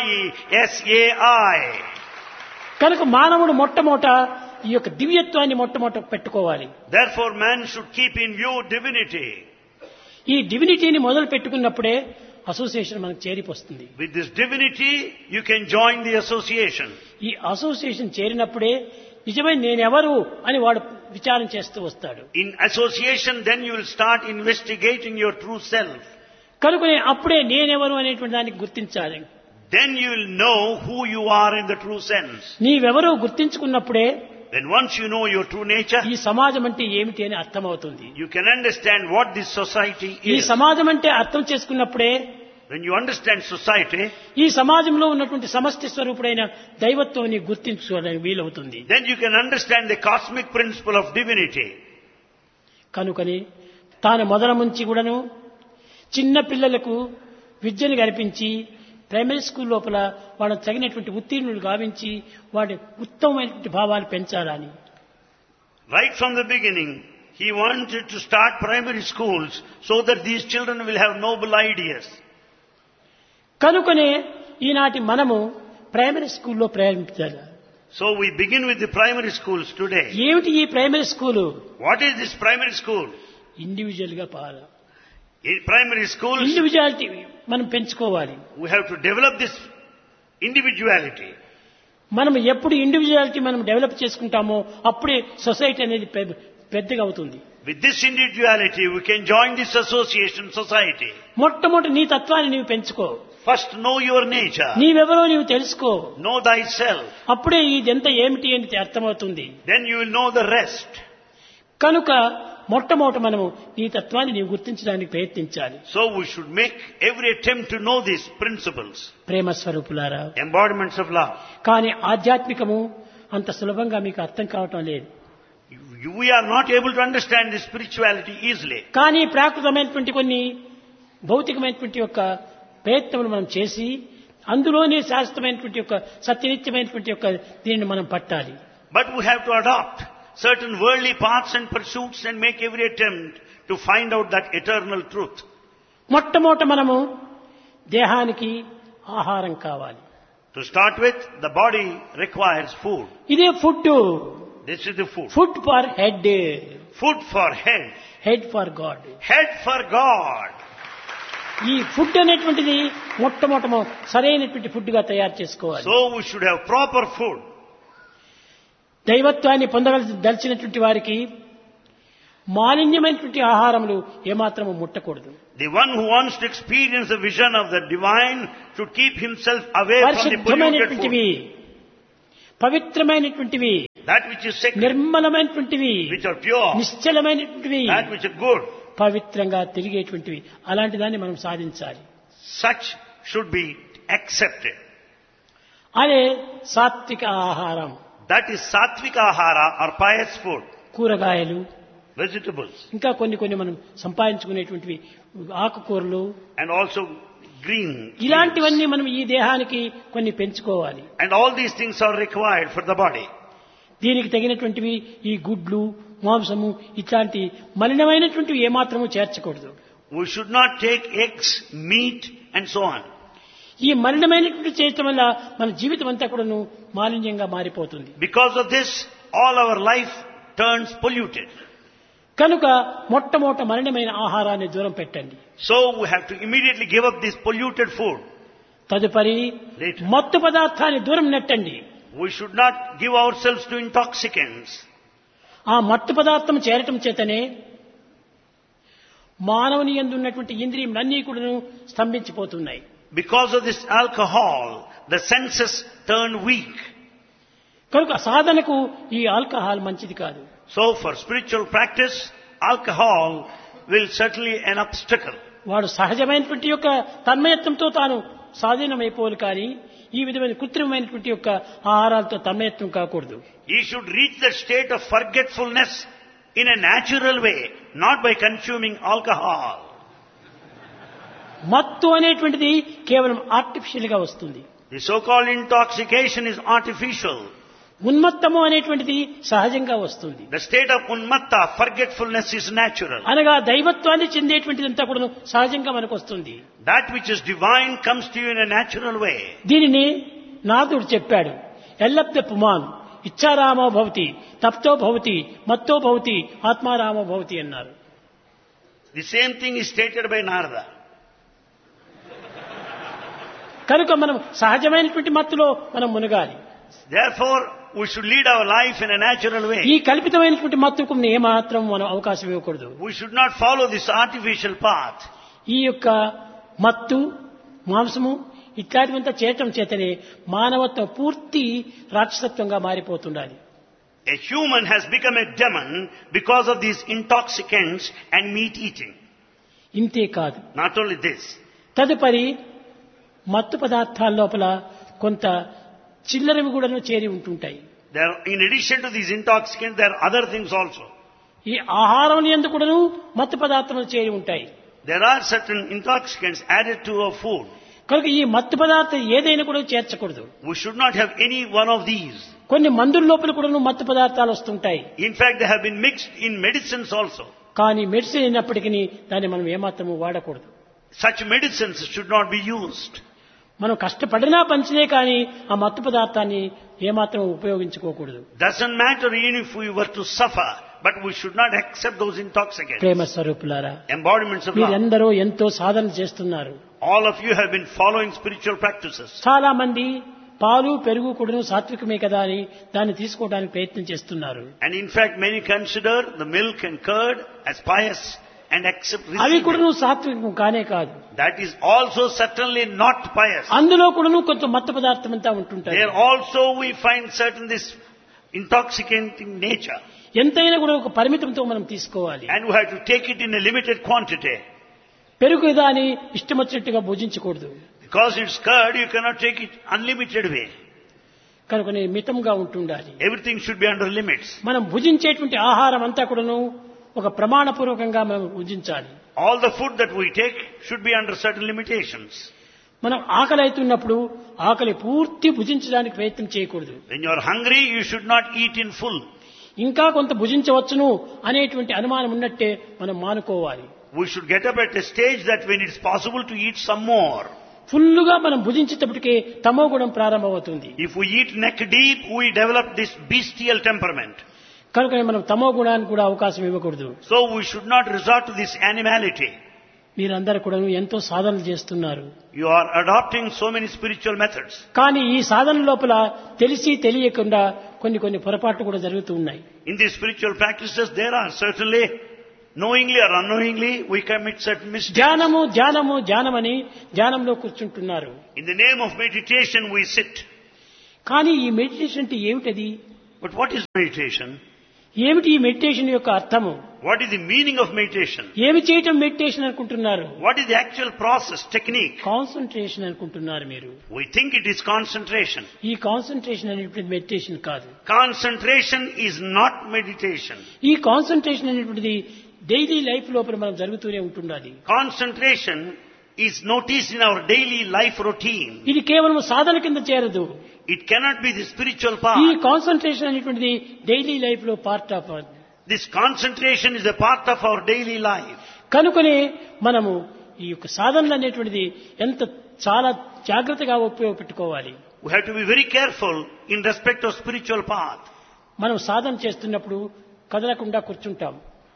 B: S-A-I.
A: కనుక మానవుడు మొట్టమొదట ఈ యొక్క దివ్యత్వాన్ని మొట్టమొదట పెట్టుకోవాలి.
B: Therefore man should keep in view divinity.
A: ఈ డివినిటీని మొదలు పెట్టుకున్నప్పుడే అసోసియేషన్ మనకు చేరిపోతుంది.
B: With this divinity you can join the association.
A: ఈ అసోసియేషన్ చేరినప్పుడే నిజమైన నేనెవరు అని వాడు విచారం చేస్తూ వస్తాడు.
B: In association then you will start investigating your true self.
A: కనుకనే అప్పుడే నేనెవరు అనేటువంటి దానికి గుర్తించాలి.
B: Then you will know who you are in the true sense.
A: నీవెవరో గుర్తించుకున్నప్పుడే
B: Then once you know your true nature,
A: ఈ సమాజం అంటే ఏమిటి అని అర్థమవుతుంది.
B: you can understand what this society
A: ఈ
B: is.
A: సమాజం అంటే అర్థం చేసుకున్నప్పుడే
B: When you understand society,
A: ఈ సమాజంలో ఉన్నటువంటి సమష్టి స్వరూపుడైన దైవత్వం ని గుర్తించుకోవడానికి వీలవుతుంది.
B: then you can understand the cosmic principle of divinity.
A: కనుకని తాను మొదల నుంచి కూడాను చిన్న పిల్లలకు విద్యను కల్పించి ప్రైమరీ స్కూల్ లోపల వాళ్ళకు తగినటువంటి ఉత్తీర్ణులు గావించి వాడి ఉత్తమమైనటువంటి భావాలు పెంచాలని.
B: Right from the beginning, he wanted to start primary schools so that these children will have noble ideas.
A: కనుకనే ఈనాటి మనము ప్రైమరీ స్కూల్లో ప్రారంభించాలి.
B: So we begin with the primary schools today.
A: ఏమిటి ఈ primary school?
B: What is this primary school?
A: Individual గా పాల
B: In primary schools,
A: individuality మనం పెంచుకోవాలి.
B: we have to develop this individuality.
A: మనం ఎప్పుడు ఇండివిజువాలిటీ మనం డెవలప్ చేసుకుంటామో అప్పుడే సొసైటీ అనేది పెద్దగా అవుతుంది.
B: With this individuality, we can join this association society.
A: మొట్టమొదటి నీ తత్వాన్ని నీవు పెంచుకో.
B: First know your nature.
A: నీవెవరో నీవు తెలుసుకో.
B: Know thyself.
A: అప్పుడే ఇదంతా ఏమిటి అని అర్థమవుతుంది.
B: Then you will know the rest.
A: కనుక మొట్టమొదట మనము ఈ తత్వాన్ని నీవు గుర్తించడానికి ప్రయత్నించాలి.
B: So we should make every attempt to know these principles.
A: ప్రేమ స్వరూపులారా,
B: Embodiments of love.
A: కానీ ఆధ్యాత్మికము అంత సులభంగా మీకు అర్థం కావటం లేదు.
B: We are not able to understand this spirituality easily.
A: కానీ ప్రాకృతమైనటువంటి కొన్ని భౌతికమైనటువంటి యొక్క ప్రయత్నములు మనం చేసి అందులోనే శాశ్వతమైనటువంటి యొక్క సత్యనిత్యమైనటువంటి యొక్క దీనిని మనం పట్టాలి.
B: But we have to adopt certain worldly paths and pursuits and make every attempt to find out that eternal truth.
A: మొట్టమొదట మనము దేహానికి ఆహారం కావాలి.
B: To start with, the body requires food.
A: ఇదే food.
B: This is the food.
A: Food for head,
B: Food for head.
A: Head for God.
B: Head for God.
A: ఈ food అనేటువంటిది మొట్టమొదట సరైనటువంటి ఫుడ్ గా తయారు చేసుకోవాలి.
B: So we should have proper food.
A: దైవత్వాన్ని పొందదలిచినటువంటి వారికి మాలిన్యమైనటువంటి ఆహారములు ఏమాత్రము ముట్టకూడదు.
B: The one who wants to experience the vision of the divine should keep himself away from the polluted food.
A: పరిశుద్ధమైనటువంటివి, పవిత్రమైనటువంటివి,
B: That which is sacred,
A: నిర్మలమైనటువంటివి,
B: which are pure,
A: నిశ్చలమైనటువంటివి,
B: that which are good,
A: పవిత్రంగా తిరిగేటువంటివి, అలాంటి దాన్ని మనం సాధించాలి.
B: such should be accepted.
A: అదే సాత్విక ఆహారం.
B: That is sattvika ahara or pious food,
A: కూరగాయలు,
B: vegetables,
A: ఇంకా కొన్ని మనం సంపాదించుకునేటువంటివి ఆకుకూరలు,
B: and also green.
A: ఇలాంటివన్నీ మనం ఈ దేహానికి కొన్ని పెంచుకోవాలి.
B: And all these things are required for the body.
A: దీనికి తగినటువంటివి ఈ గుడ్లు, మాంసము ఇట్లాంటి మలినమైనటువంటివి ఏమాత్రము చేర్చకూడదు.
B: We should not take eggs, meat and so on.
A: ఈ మలినమైనటువంటి చేయటం వల్ల మన జీవితం అంతా కూడాను మాలిన్యంగా మారిపోతుంది.
B: Because of this, all our life turns polluted.
A: కనుక మొట్టమొదట మలినమైన ఆహారాన్ని దూరం పెట్టండి.
B: So we have to immediately give up this polluted food.
A: తదుపరి
B: Later.
A: మత్తు పదార్థాన్ని దూరం నెట్టండి.
B: We should not give ourselves to intoxicants.
A: ఆ మత్తు పదార్థం చేరటం చేతనే మానవుని యందు ఉన్నటువంటి ఇంద్రియములన్నీ కూడాను స్తంభించిపోతున్నాయి.
B: Because of this alcohol, the senses turn weak.
A: కనుక సాధనకు ఈ ఆల్కహాల్ మంచిది కాదు.
B: So for spiritual practice, alcohol will certainly an obstacle.
A: వాడు సహజమైనటువంటి యొక్క తన్మయత్వంతో తాను స్వాధీనమైపోవాలి, కానీ ఈ విధమైన కృత్రిమమైనటువంటి యొక్క ఆహారాలతో తన్మయత్వం కాకూడదు.
B: He should reach that state of forgetfulness in a natural way, not by consuming alcohol.
A: మత్తు అనేటువంటిది కేవలం ఆర్టిఫిషియల్ గా వస్తుంది.
B: The so-called intoxication is artificial.
A: ఉన్మత్తము అనేటువంటిది సహజంగా వస్తుంది.
B: The state of unmatta, forgetfulness, is natural.
A: అనగా దైవత్వాన్ని చెందేటువంటిదంతా కూడా సహజంగా మనకు వస్తుంది.
B: That which is divine comes to you in a natural way.
A: దీనిని నాథుడు చెప్పాడు, ఎల్లబ్ద పుమాన్ ఇచ్చారామో భవతి, తప్తో భవతి, మత్తో భవతి, ఆత్మారామో భవతి అన్నారు.
B: The same thing is stated by Narada.
A: కనుక మనం సహజమైనటువంటి మత్తులో మనం మునగాలి.
B: Therefore, we should lead our life in a natural way.
A: ఈ కల్పితమైనటువంటి మత్తుకు ఏమాత్రం మనం అవకాశం ఇవ్వకూడదు.
B: We should not follow this artificial path.
A: ఈ యొక్క మత్తు, మాంసము ఇట్లాంటివంతా చేయటం చేతనే మానవత్వం పూర్తి రాక్షసత్వంగా మారిపోతుండాలి.
B: A human has become a demon because of these intoxicants and meat eating.
A: ఇంతే కాదు,
B: Not only this,
A: తదుపరి మత్తు పదార్థాల లోపల కొంత చిల్లరవి కూడాను చేరి ఉంటుంటాయి.
B: there, in addition to these intoxicants, there are other things also.
A: ఈ ఆహారం యందు కూడాను మత్తు పదార్థములు చేరి ఉంటాయి.
B: There are certain intoxicants added to our food.
A: కనుక ఈ మత్తు పదార్థం ఏదైనా కూడా చేర్చకూడదు.
B: We should not have any one of these.
A: కొన్ని మందుల లోపల కూడాను మత్తు పదార్థాలు వస్తుంటాయి.
B: In fact, they have been mixed in medicines also.
A: కానీ మెడిసిన్ అయినప్పటికీ దాన్ని మనం ఏమాత్రము వాడకూడదు.
B: Such medicines should not be used.
A: మనం కష్టపడినా పంచినే కానీ ఆ మత్తు పదార్థాన్ని ఏమాత్రం ఉపయోగించుకోకూడదు.
B: Doesn't matter even if we were to suffer, but we should not accept those intoxicants.
A: ప్రేమ స్వరూపులారా,
B: Embodiments of love.
A: మీరందరూ ఎంతో సాధన చేస్తున్నారు.
B: All of you have been following spiritual practices.
A: చాలా మంది పాలు పెరుగు కూడాను సాత్వికమే కదా అని దాన్ని తీసుకోవడానికి ప్రయత్నం చేస్తున్నారు.
B: And in fact, many consider the milk and curd as pious and accept
A: అవి
B: receive
A: కూడాను
B: it.
A: సాత్వికం కానే కాదు.
B: That is also certainly not pious.
A: అందులో కూడాను కొంత మత్తు పదార్థం అంతా ఉంటుంటాయి.
B: There also we find certain this intoxicating nature.
A: ఎంతైనా కూడా ఒక పరిమితంతో మనం తీసుకోవాలి.
B: And we have to take it in a limited quantity.
A: పెరుగు దాని ఇష్టం వచ్చినట్టుగా భుజించకూడదు.
B: Because it's curd, you cannot take it unlimited way.
A: కనుక మితంగా ఉంటుండాలి.
B: Everything should be under limits.
A: మనం భుజించేటువంటి ఆహారం అంతా కూడాను ఒక ప్రమాణపూర్వకంగా మనం భుజించాలి.
B: All the food that we take should be under certain limitations.
A: మనం ఆకలి అవుతున్నప్పుడు ఆకలి పూర్తి భుజించడానికి ప్రయత్నం చేయకూడదు.
B: When you are hungry, you should not eat in full.
A: ఇంకా కొంత భుజించవచ్చును అనేటువంటి అనుమానం ఉన్నట్టే మనం మానుకోవాలి.
B: We should get up at a stage that when it's possible to eat some more.
A: ఫుల్లుగా మనం భుజించేటప్పటికే తమో గుణం ప్రారంభమవుతుంది.
B: If we eat neck deep, we develop this bestial temperament.
A: కనుక మనం తమో గుణానికి కూడా అవకాశం ఇవ్వకూడదు.
B: So we should not resort to this animality.
A: మీరందరూ కూడా ఎంతో సాధనలు చేస్తున్నారు.
B: You are adopting so many spiritual methods.
A: కానీ ఈ సాధన లోపల తెలిసి తెలియకుండా కొన్ని పొరపాట్లు కూడా జరుగుతూ ఉన్నాయి.
B: In these spiritual practices, there are certainly Knowingly or unknowingly, we commit certain mistakes.
A: ధ్యానము ధ్యానము ధ్యానమని ధ్యానంలో కూర్చుంటున్నారు.
B: In the name of meditation, we sit.
A: కానీ ఈ మెడిటేషన్ అంటే ఏమిటది?
B: But what is meditation?
A: ఏమిటి ఈ మెడిటేషన్ యొక్క అర్థము?
B: What is the meaning of meditation?
A: ఏమి చేయటం మెడిటేషన్ అనుకుంటున్నారు?
B: What is the actual process, technique?
A: Concentration అనుకుంటున్నారు మీరు.
B: We think it is concentration.
A: ఈ కాన్సంట్రేషన్ అనేటువంటి మెడిటేషన్ కాదు.
B: Concentration is not meditation.
A: ఈ కాన్సంట్రేషన్ అనేటువంటిది డైలీ లైఫ్ లోపల మనం జరుగుతూనే ఉంటుండాలి.
B: Concentration is noticed in our daily life routine.
A: ఇది కేవలం సాధన కింద చేరదు.
B: It cannot be the spiritual
A: ఈ
B: part.
A: కాన్సంట్రేషన్ అనేటువంటిది డైలీ లైఫ్ లో part of.
B: This concentration is a part of our daily life.
A: కనుకనే మనము ఈ యొక్క సాధనలు అనేటువంటిది చాలా జాగ్రత్తగా ఉపయోగపెట్టుకోవాలి.
B: We have to be very careful in respect of spiritual path.
A: మనం సాధన చేస్తున్నప్పుడు కదలకుండా కూర్చుంటాం.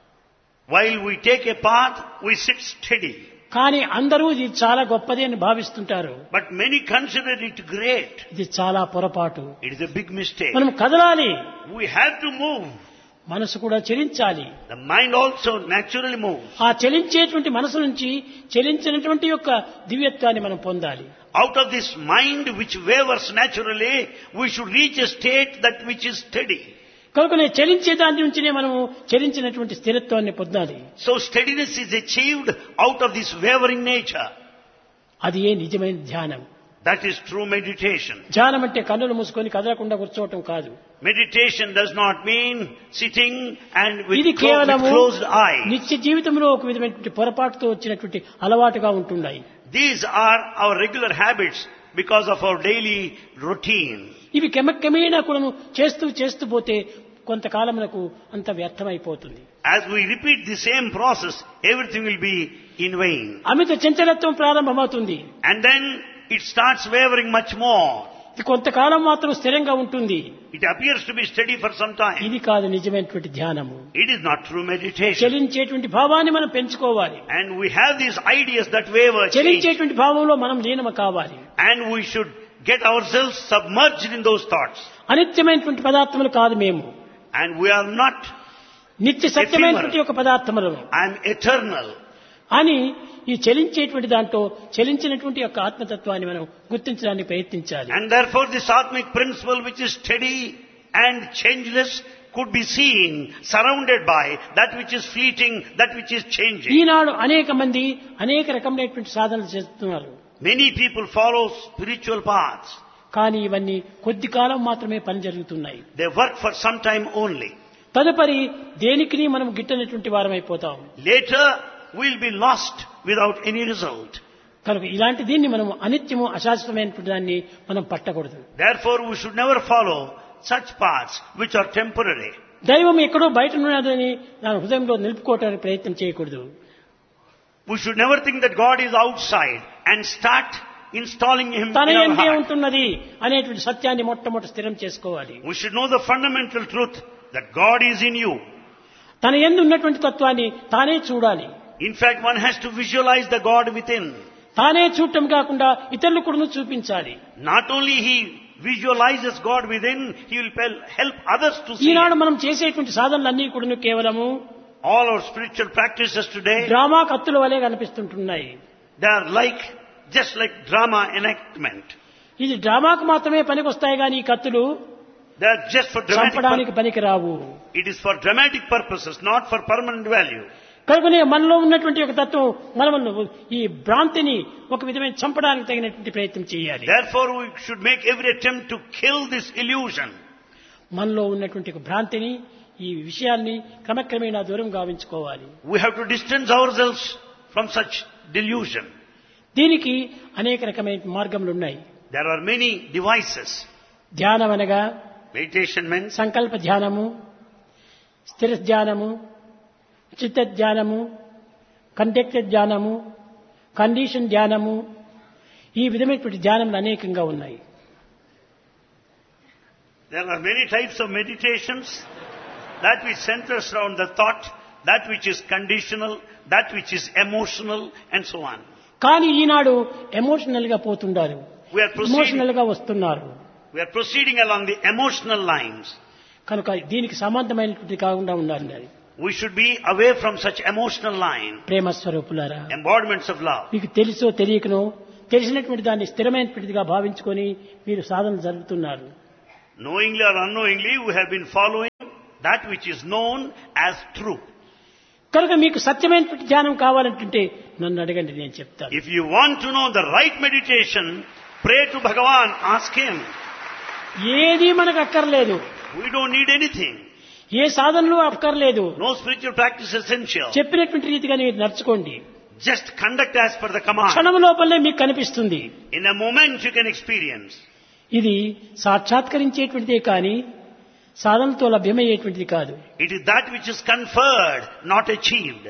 B: While we take a path, we sit steady.
A: కానీ అందరూ ఇది చాలా గొప్పది అని భావిస్తుంటారు.
B: But many consider it great.
A: ఇది చాలా పొరపాటు.
B: It is a big mistake.
A: మనం కదలాలి.
B: We have to move.
A: మనసు కూడా చలించాలి.
B: The mind also naturally moves.
A: ఆ చలించేటువంటి మనసు నుంచి చలించినటువంటి యొక్క దివ్యత్వాన్ని మనం పొందాలి.
B: Out of this mind which wavers naturally, we should reach a state that which is steady.
A: కనుకనే చలించే దాని నుంచినే మనము చలించినటువంటి స్థిరత్వాన్ని పొందాలి.
B: So steadiness is achieved out of this wavering nature.
A: అది ఏ నిజమైన ధ్యానం.
B: That is true meditation.
A: ధ్యానం అంటే కన్నులు మూసుకొని కదలకుండా కూర్చోవటం కాదు.
B: Meditation does not mean sitting and
A: ఇది
B: with
A: కేవలము
B: closed eyes.
A: నిత్య జీవితంలో ఒక విధమైనటువంటి పొరపాటుతో వచ్చినటువంటి అలవాటుగా ఉంటున్నాయి.
B: These are our regular habits because of our daily routine.
A: ఇవి క్రమక్రమేణా కూడా చేస్తూ పోతే కొంతకాలమునకు అంత వ్యర్థమైపోతుంది.
B: As we repeat the same process, everything will be in vain.
A: అమిత చంచలత్వం ప్రారంభమవుతుంది.
B: And then it starts wavering much more.
A: ఇది కొంతకాలం మాత్రం స్థిరంగా ఉంటుంది.
B: It appears to be steady for some time.
A: ఇది కాదు నిజమైనటువంటి ధ్యానము.
B: It is not true meditation.
A: చలించేటువంటి భావాన్ని మనం పెంచుకోవాలి.
B: And we have these ideas that waver.
A: చలించేటువంటి భావంలో మనం లీనము కావాలి.
B: And we should get ourselves submerged in those thoughts.
A: అనిత్యమైనటువంటి పదార్థములు కాదు మేము.
B: And we are not.
A: నిత్య సత్యమైనటువంటి ఒక పదార్థములు.
B: I am eternal.
A: అని ఈ చలించేటువంటి దాంట్లో చలించినటువంటి యొక్క ఆత్మతత్వాన్ని మనం గుర్తించడానికి ప్రయత్నించాలి.
B: And therefore this atmic principle which is steady and changeless could be seen surrounded by that which is fleeting, that which is changing.
A: ఈనాడు అనేక మంది అనేక రకమైనటువంటి సాధనలు చేస్తున్నారు.
B: Many people follow spiritual paths.
A: కానీ ఇవన్నీ కొద్ది కాలం మాత్రమే పని జరుగుతున్నాయి.
B: They work for some time only.
A: తదుపరి దేనికి మనం గిట్టనటువంటి వారమైపోతాం.
B: Later we'll be lost without any result.
A: కనుక ఇలాంటి దీన్ని మనం అనిత్యము అశాశ్వతమైనటువంటి దాన్ని మనం పట్టకూడదు.
B: Therefore we should never follow such paths which are temporary.
A: దైవం ఎక్కడో బయట ఉన్నదని నా హృదయంలో నిలుపుకోవడానికి ప్రయత్నం చేయకూడదు.
B: We should never think that God is outside and start installing Him in
A: తన
B: our
A: ఎందే
B: heart.
A: ఉంటున్నది అనేటువంటి సత్యాన్ని మొట్టమొదటి స్థిరం చేసుకోవాలి.
B: We should know the fundamental truth that God is in you.
A: తన యందు ఉన్నటువంటి తత్వాన్ని తానే చూడాలి.
B: In fact, one has to visualize the God within.
A: తానే చూడటం కాకుండా ఇతరులు కూడా చూపించాలి.
B: Not only he visualizes God within, he will help others to see.
A: ఈనాడు మనం చేసేటువంటి సాధనలన్నీ కూడా కేవలము
B: All our spiritual practices today,
A: drama కత్తుల వలె కనిపిస్తుంటున్నాయి.
B: they are just like drama enactment.
A: ఇది డ్రామాకు మాత్రమే పనికొస్తాయి కానీ ఈ కత్తులు
B: They are just for
A: చంపడానికి
B: dramatic
A: పనికి రావు.
B: It is for dramatic purposes, not for permanent value.
A: కనుకనే మనలో ఉన్నటువంటి ఒక తత్వం మనము ఈ భ్రాంతిని ఒక విధమైన చంపడానికి తగినటువంటి ప్రయత్నం చేయాలి.
B: Therefore, we should make every attempt to kill this illusion.
A: మనలో ఉన్నటువంటి ఒక భ్రాంతిని ఈ విషయాన్ని క్రమక్రమేణా దూరం గావించుకోవాలి.
B: We have to distance ourselves from such delusion.
A: దీనికి అనేక రకమైన మార్గములు ఉన్నాయి.
B: There are many devices.
A: ధ్యానం అనగా
B: Meditation means
A: సంకల్ప ధ్యానము, స్థిర ధ్యానము, చిత్త ధ్యానము, కంటెక్టెడ్ ధ్యానము, కండిషన్ ధ్యానము, ఈ విధమైనటువంటి ధ్యానములు అనేకంగా ఉన్నాయి.
B: there are many types of meditations. That which centers around the thought, that which is conditional, that which is emotional, and so on.
A: కానీ ఈనాడు ఎమోషనల్ గా పోతుండారు,
B: We are proceeding,
A: ఎమోషనల్ గా వస్తున్నారు.
B: we are proceeding along the emotional lines.
A: కనుక దీనికి సంబంధమైనటువంటి కాకుండా ఉండాలి.
B: We should be away from such emotional line,
A: ప్రేమ స్వరూపులారా,
B: embodiments of love.
A: మీకు తెలుసో తెలియకనో తెలిసినటువంటి దాన్ని స్థిరమైనటువంటిదిగా భావించుకొని మీరు సాధన జరుపుతున్నారు.
B: Knowingly or unknowingly, we have been following that which is known as truth.
A: కనుక మీకు సత్యమైనటువంటి ధ్యానం కావాలంటుంటే నన్ను అడగండి, నేను చెప్తాను.
B: If you want to know the right meditation, pray to Bhagavan, ask him.
A: ఏది మనకు అక్కర్లేదు,
B: We don't need anything.
A: ఏ సాధనలు అక్కర్లేదు.
B: No spiritual practice essential.
A: చెప్పినటువంటి రీతిగా మీరు నడుచుకోండి.
B: Just conduct as per the command.
A: క్షణం లోపలనే మీకు కనిపిస్తుంది.
B: In a moment you can experience.
A: ఇది సాక్షాత్కరించేటువంటిదే కానీ సాధనతో లభ్యమయ్యేటువంటిది కాదు.
B: It is that which is conferred, not achieved.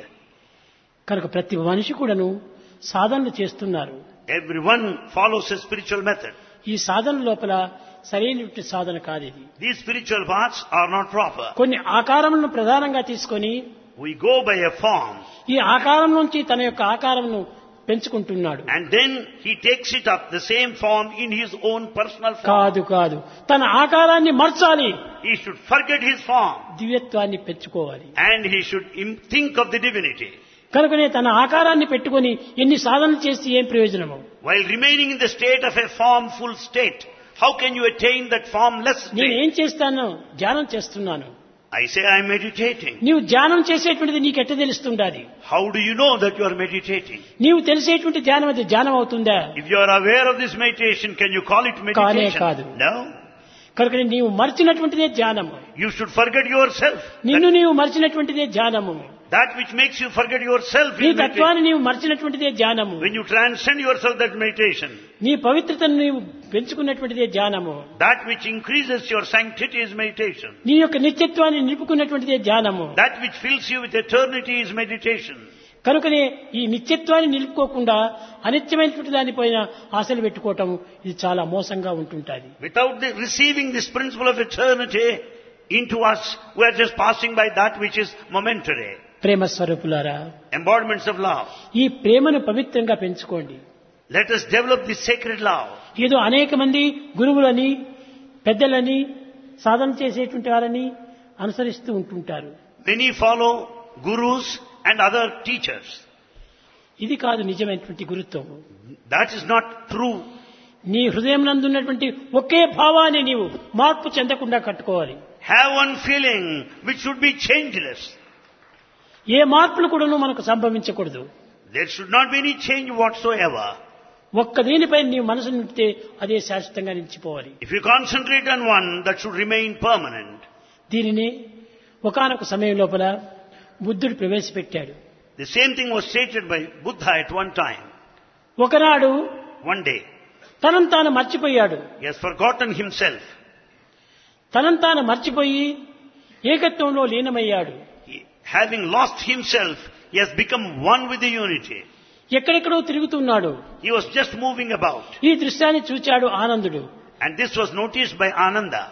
A: కనుక ప్రతి మనిషి కూడాను సాధనలు చేస్తున్నారు.
B: Everyone follows a spiritual method.
A: ఈ సాధన లోపల సరైనటువంటి సాధన కాదు ఇది.
B: These spiritual paths are not proper.
A: కొన్ని ఆకారములను ప్రధానంగా తీసుకొని
B: We go by a form.
A: ఈ ఆకారం నుంచి తన యొక్క ఆకారమును పెంచుకుంటున్నాడు.
B: And then he takes it up, the same form, in his own personal form.
A: కాదు కాదు, తన ఆకారాన్ని మార్చాలి,
B: He should forget his form.
A: దివ్యత్వాన్ని పెంచుకోవాలి.
B: And he should think of the divinity.
A: కనుకనే తన ఆకారాన్ని పెట్టుకొని ఎన్ని సాధనలు చేసి ఏం ప్రయోజనము?
B: While remaining in the state of a formful state, how can you attain that formless
A: నేను
B: state?
A: ఏం చేస్తాను? ధ్యానం చేస్తున్నాను.
B: I say I am meditating.
A: నీవు ధ్యానం చేసేటువంటిది నీకెట్ట తెలుస్తుండాలి?
B: How do you know that you are meditating?
A: నీవు తెలిసేటువంటి ధ్యానం అది ధ్యానం అవుతుందా?
B: If you are aware of this meditation, can you call it meditation?
A: కాదు.
B: No.
A: కనుక నీవు మర్చినటువంటిదే ధ్యానము.
B: You should forget yourself.
A: నిన్ను నీవు మర్చినటువంటిదే ధ్యానము.
B: That which makes you forget yourself
A: నీ
B: is meditation.
A: తత్వాన్ని నీవు మర్చినటువంటిదే ధ్యానము.
B: When you transcend yourself, that meditation.
A: నీ పవిత్రతను నీవు పెంచుకున్నటువంటిదే ధ్యానము.
B: That which increases your sanctity is meditation.
A: నీ యొక్క నిత్యత్వాన్ని నిలుపుకున్నటువంటిదే ధ్యానము.
B: That which fills you with eternity is meditation.
A: కనుకనే ఈ నిత్యత్వాన్ని నిలుపుకోకుండా అనిత్యమైనటువంటి దానిపైన ఆశలు పెట్టుకోవటం ఇది చాలా మోసంగా ఉంటుంటుంది.
B: Without receiving this principle of eternity into us, we are just passing by that which is momentary.
A: ప్రేమ స్వరూపులారా,
B: Embodiments of love.
A: ఈ ప్రేమను పవిత్రంగా పెంచుకోండి.
B: Let us develop this sacred love.
A: ఏదో అనేక మంది గురువులని పెద్దలని సాధన చేసేటువంటి వారని అనుసరిస్తూ ఉంటుంటారు.
B: Many follow gurus and other teachers.
A: ఇది కాదు నిజమైనటువంటి గురుత్వం.
B: That is not true.
A: నీ హృదయం నందున్నటువంటి ఒకే భావాన్ని నీవు మార్పు చెందకుండా కట్టుకోవాలి.
B: Have one feeling which should be changeless.
A: ఏ మార్పులు కూడాను మనకు సంభవించకూడదు.
B: There should not be any change whatsoever.
A: ఒక్క దీనిపై నీ మనసు నింపితే అదే శాశ్వతంగా నిలిచిపోవాలి.
B: If you concentrate on one, that should remain permanent.
A: దీనిని ఒకానొక సమయం లోపల బుద్ధుడు ప్రవేశపెట్టాడు.
B: The same thing was stated by Buddha at one time.
A: ఒకనాడు
B: One day,
A: తనను తాను మర్చిపోయాడు.
B: he has forgotten himself.
A: తనను తాను మర్చిపోయి ఏకత్వంలో లీనమయ్యాడు.
B: Having lost himself, he has become one with the unity.
A: ఎక్కడెక్కడో తిరుగుతున్నాడు.
B: He was just moving about.
A: ఈ దృశ్యాన్ని చూచాడు ఆనందుడు.
B: And this was noticed by Ananda.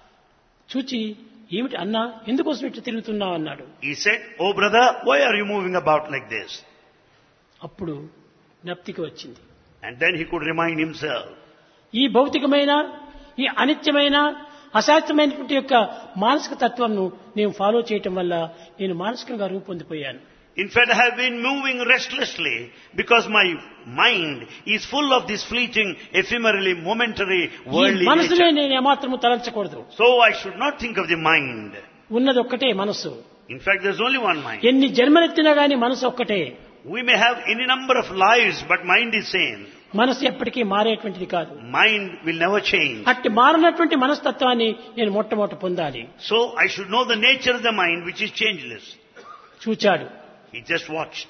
A: చూచి ఏమిటి అన్నా, ఎందుకోసం ఇట్లా తిరుగుతున్నావు అన్నాడు.
B: He said, "Oh brother, why are you moving about like this?"
A: అప్పుడు జ్ఞప్తికి వచ్చింది.
B: And then he could remind himself.
A: ఈ భౌతికమైన ఈ అనిత్యమైన అశాస్త్రమైనటువంటి యొక్క మానసిక తత్వంను నేను ఫాలో చేయటం వల్ల నేను మానసికంగా రూపొందిపోయాను.
B: In fact, I have been moving restlessly because my mind is full of this fleeting, ephemerally, momentary,
A: ఈ
B: worldly
A: మనసునే
B: nature.
A: నేను ఏమాత్రము తలంచకూడదు.
B: So I should not think of the mind.
A: ఉన్నది ఒక్కటే మనసు.
B: In fact, there's only one mind.
A: ఎన్ని జన్మలెత్తినా గాని మనసు ఒక్కటే.
B: We may have any number of lives, but mind is same.
A: మనసు ఎప్పటికీ మారేటువంటిది కాదు.
B: Mind will never change.
A: అట్టి మారినటువంటి మనస్తత్వాన్ని నేను మొట్టమొదట పొందాలి.
B: So I should know the nature of the mind, which is changeless.
A: చూచాడు.
B: He just watched.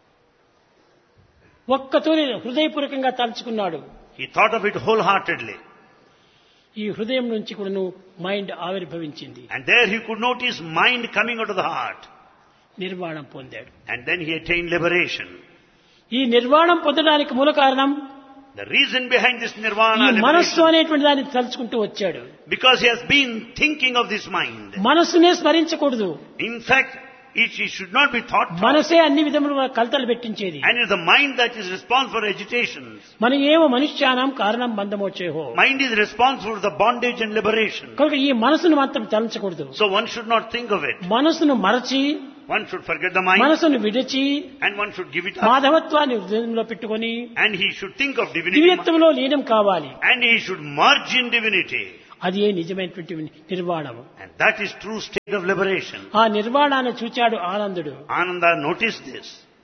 A: ఒక్కతోనే హృదయపూర్వకంగా తలుచుకున్నాడు.
B: He thought of it wholeheartedly.
A: ఈ హృదయం నుంచి కూడాను మైండ్ ఆవిర్భవించింది.
B: And there he could notice mind coming out of the heart.
A: నిర్వాణం పొందాడు.
B: And then he attained liberation.
A: ఈ నిర్వాణం పొందడానికి మూల కారణం
B: The reason behind this nirvana
A: ఈ మనస్సు
B: liberation,
A: అనేటువంటి దాన్ని తలుచుకుంటూ వచ్చాడు.
B: because he has been thinking of this mind.
A: మనస్సునే స్మరించకూడదు.
B: In fact, it should not be thought of.
A: మనసే అన్ని విధములుగా కలతలు పెట్టించేది.
B: And it's the mind that is responsible for agitations.
A: మన ఏవ మనుష్యానం కారణం బంధమోచేహో.
B: Mind is responsible for the bondage and liberation.
A: కనుక ఈ మనసును మాత్రం తలంచకూడదు.
B: So one should not think of it.
A: మనసును మరచి
B: One should forget the mind
A: మనసును విడిచి
B: and one should give it up.
A: మాధవత్వాన్ని హృదయంలో పెట్టుకొని
B: And he should think of divinity
A: దివ్యత్వంలో లీనం కావాలి.
B: and he should merge in divinity.
A: అది నిజమైనటువంటి నిర్వాణము.
B: And that is true state of liberation.
A: ఆ నిర్వాణాన్ని చూచాడు ఆనందుడు.
B: Ananda noticed this.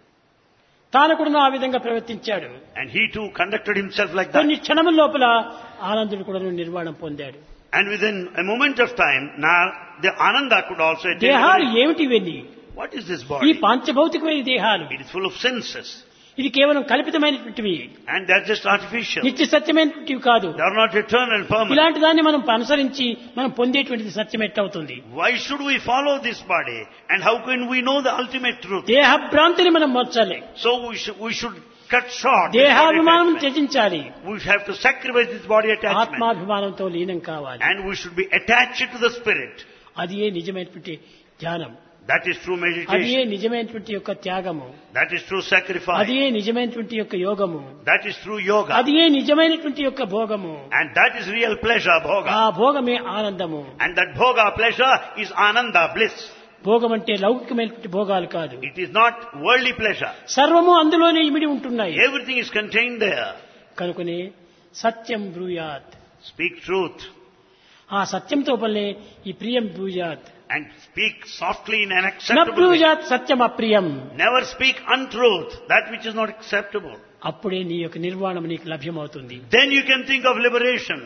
A: తాను కూడా ఆ విధంగా ప్రవర్తించాడు.
B: And he too conducted himself like that.
A: కొన్ని క్షణముల లోపల ఆనందుడు కూడా నిర్వాణం పొందాడు.
B: And within a moment of time, now the Ananda could also attain
A: దేహాలు
B: liberation.
A: ఏమిటి ఇవన్నీ?
B: What is this
A: ఈ
B: body?
A: పాంచభౌతికమైన దేహాలు
B: It is full of senses.
A: ఇది కేవలం కల్పితమైనటువంటివి,
B: And they are just artificial.
A: నిత్య సత్యమైనటువంటివి కాదు.
B: They are not eternal, permanent.
A: ఇలాంటి దాన్ని మనం అనుసరించి మనం పొందేటువంటిది సత్యం ఎట్లవుతుంది?
B: Why should we follow this body? And how can we know the ultimate truth?
A: దేహ భ్రాంతిని మనం మార్చాలి.
B: So we should cut short this body
A: దేహాభిమానం
B: attachment.
A: త్యజించాలి.
B: We have to sacrifice this body attachment.
A: ఆత్మాభిమానంతో లీనం కావాలి.
B: And we should be attached to the spirit.
A: అది నిజమైనటువంటి ధ్యానం.
B: That is true
A: అది
B: meditation.
A: నిజమైనటువంటి యొక్క త్యాగము.
B: That is true sacrifice.
A: అది నిజమైనటువంటి యొక్క యోగము.
B: That is true yoga.
A: అది నిజమైనటువంటి యొక్క భోగము.
B: And that is real pleasure,
A: ఆ
B: bhoga.
A: భోగమే ఆనందము.
B: And that bhoga pleasure is ananda, bliss.
A: భోగం అంటే లౌకికమైనటువంటి భోగాలు కాదు.
B: It is not worldly pleasure.
A: సర్వము అందులోనే ఇమిడి ఉంటున్నాయి.
B: Everything is contained there.
A: కనుకనే సత్యం బ్రూయాత్.
B: Speak truth.
A: ఆ సత్యంతో పల్లె ఈ ప్రియం బ్రూయాత్.
B: And speak softly in an
A: న
B: acceptable way.
A: బ్రూయాత్ Satyam అప్రియం.
B: Never speak untruth, that which is not acceptable.
A: అప్పుడే నీ యొక్క నిర్వాణం నీకు లభ్యమవుతుంది.
B: Then you can think of liberation.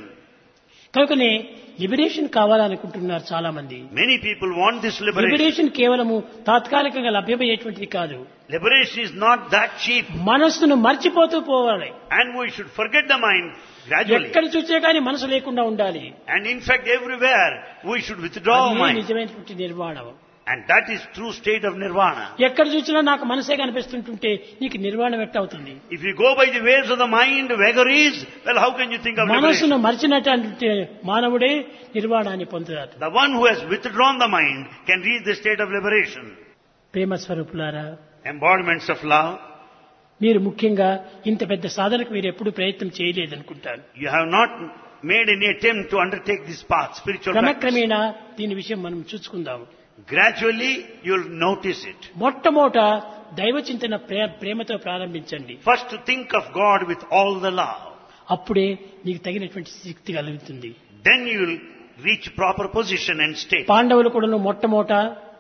A: కనుకనే లిబరేషన్ కావాలనుకుంటున్నారు చాలా మంది.
B: Many people want this liberation.
A: Liberation కేవలము తాత్కాలికంగా లభ్యమయ్యేటువంటిది కాదు.
B: Liberation is not that cheap.
A: మనస్సును మర్చిపోతూ పోవాలి.
B: And we should forget the mind gradually.
A: ఎక్కడ చూసే కానీ మనసు లేకుండా ఉండాలి.
B: And in fact, everywhere we should withdraw
A: అది
B: mind.
A: నిజమైనటువంటి నిర్వాణం.
B: And that is true state of nirvana.
A: ఎక్కడ చూసినా నాకు మనసే కనిపిస్తుంటుంటే నీకు నిర్వాణం ఎట్టవుతుంది?
B: If you go by the ways of the mind, vagaries, well, how can you think of
A: మనసును
B: liberation?
A: మర్చినటువంటి మానవుడే నిర్వాణాన్ని పొందుతాడు.
B: The one who has withdrawn the mind can reach the state of liberation.
A: ప్రేమ స్వరూపులారా,
B: Embodiments of love.
A: మీరు ముఖ్యంగా ఇంత పెద్ద సాధనకు మీరు ఎప్పుడు ప్రయత్నం చేయలేదనుకుంటాను.
B: You have not made any attempt to undertake this path, spiritual practice.
A: క్రమక్రమేణా దీని విషయం మనం చూసుకుందాం.
B: Gradually, you'll notice it.
A: మొట్టమొదట దైవ చింతన ప్రేమతో ప్రారంభించండి.
B: First to think of God with all the love.
A: అప్పుడే నీకు తగినటువంటి శక్తి కలుగుతుంది.
B: Then you will reach proper position and state.
A: పాండవులు కూడా మొట్టమొదట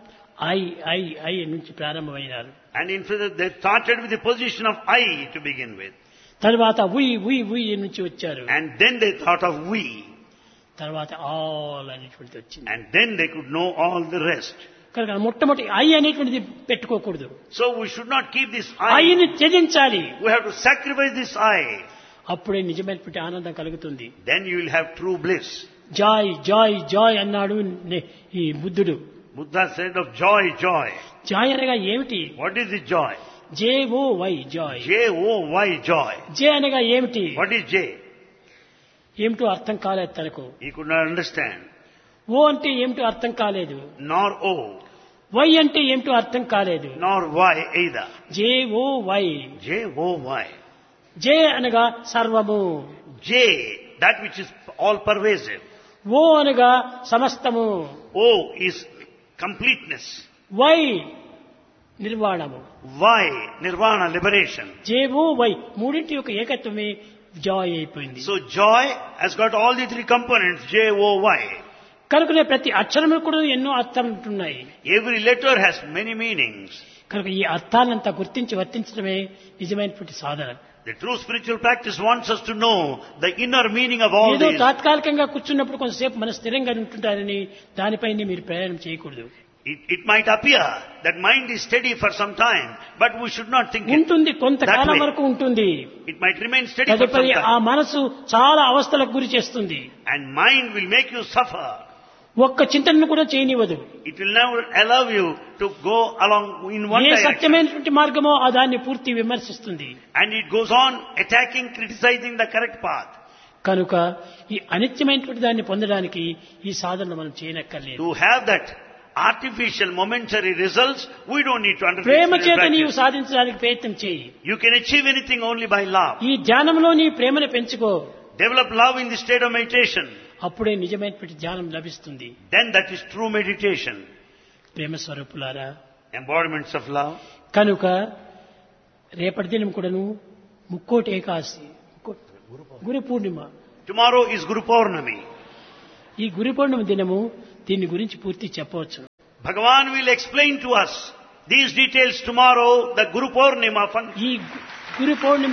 A: ఐ నుంచి ప్రారంభమైనారు.
B: And in fact, they started with the position of I to begin with.
A: తర్వాత ఉయ్ నుంచి వచ్చారు.
B: And then they thought of we.
A: తర్వాత ఆల్ అనేటువంటిది వచ్చింది.
B: And then they could know all the rest.
A: కనుక మొట్టమొదటి ఐ అనేటువంటిది పెట్టుకోకూడదు.
B: So we should not keep this I.
A: ఐని త్యజించాలి.
B: We have to sacrifice this I.
A: అప్పుడే నిజమైనటువంటి ఆనందం కలుగుతుంది.
B: Then you will have true bliss.
A: Joy Joy Joy అన్నాడు ఈ బుద్ధుడు.
B: Buddha said of joy, joy.
A: Joy అనగా ఏమిటి?
B: What is the joy?
A: JOY Joy.
B: J-O-Y, joy.
A: జే అనగా ఏమిటి?
B: What is J?
A: ఏమిటో అర్థం కాలేదు తనకు.
B: He could not understand.
A: ఓ అంటే ఏమిటో అర్థం కాలేదు.
B: Nor O.
A: వై అంటే ఏమిటో అర్థం కాలేదు.
B: Nor Y either.
A: JOY.
B: J-O-Y.
A: జే అనగా సర్వము.
B: J, that which is all pervasive.
A: ఓ అనగా సమస్తము.
B: O is completeness.
A: Why నిర్వాణము.
B: Y, nirvana, liberation.
A: JOY మూడింటి యొక్క ఏకత్వమే జాయ్ అయిపోయింది.
B: So joy has got all the three components, J-O-Y.
A: కనుకనే ప్రతి అక్షరము కూడా ఎన్నో అర్థాలు ఉంటున్నాయి.
B: Every letter has many meanings.
A: కనుక ఈ అర్థాలంతా గుర్తించి వర్తించడమే నిజమైనటువంటి సాధన.
B: The true spiritual practice wants us to know the inner meaning of all
A: ఏదో
B: these.
A: తాత్కాలికంగా కూర్చున్నప్పుడు కొంతసేపు మన స్థిరంగా ఉంటుంటారని దానిపైనే మీరు ప్రయాణం చేయకూడదు.
B: It might appear that mind is steady for some time, but we should not think it
A: ఉంటుంది, కొంతకాలం
B: that way.
A: వరకు ఉంటుంది.
B: It might remain steady for some
A: తదుపరి ఆ
B: time.
A: మనసు చాలా అవస్థలకు గురి చేస్తుంది.
B: And mind will make you suffer.
A: ఒక్క చింతనను కూడా చేయనివ్వదు.
B: It will never allow you to go along in one
A: A
B: direction.
A: సత్యమైనటువంటి మార్గమో ఆ దాన్ని పూర్తి విమర్శిస్తుంది.
B: And it goes on attacking, criticizing the correct path.
A: కనుక ఈ అనిత్యమైనటువంటి దాన్ని పొందడానికి ఈ సాధన మనం చేయనక్కర్లేదు.
B: To have that artificial momentary results, we don't need to undertake
A: Prema
B: spiritual
A: చేత నీవు
B: practice.
A: సాధించడానికి ప్రయత్నం చేయి.
B: You can achieve anything only by love.
A: ఈ ధ్యానంలో నీ ప్రేమను పెంచుకో.
B: Develop love in the state of meditation.
A: అప్పుడే నిజమైనటువంటి ధ్యానం లభిస్తుంది.
B: Then that is true meditation.
A: ప్రేమ స్వరూపులారా,
B: embodiments of love.
A: కనుక రేపటి దినం కూడాను Mukkoti Ekadashi, Guru Purnima.
B: Tomorrow is Guru Purnami.
A: ఈ గురు పూర్ణిమ దినము దీని గురించి పూర్తి చెప్పవచ్చు.
B: Bhagavan will explain to us these details tomorrow, the Guru Purnima function.
A: ఈ గురు పూర్ణిమ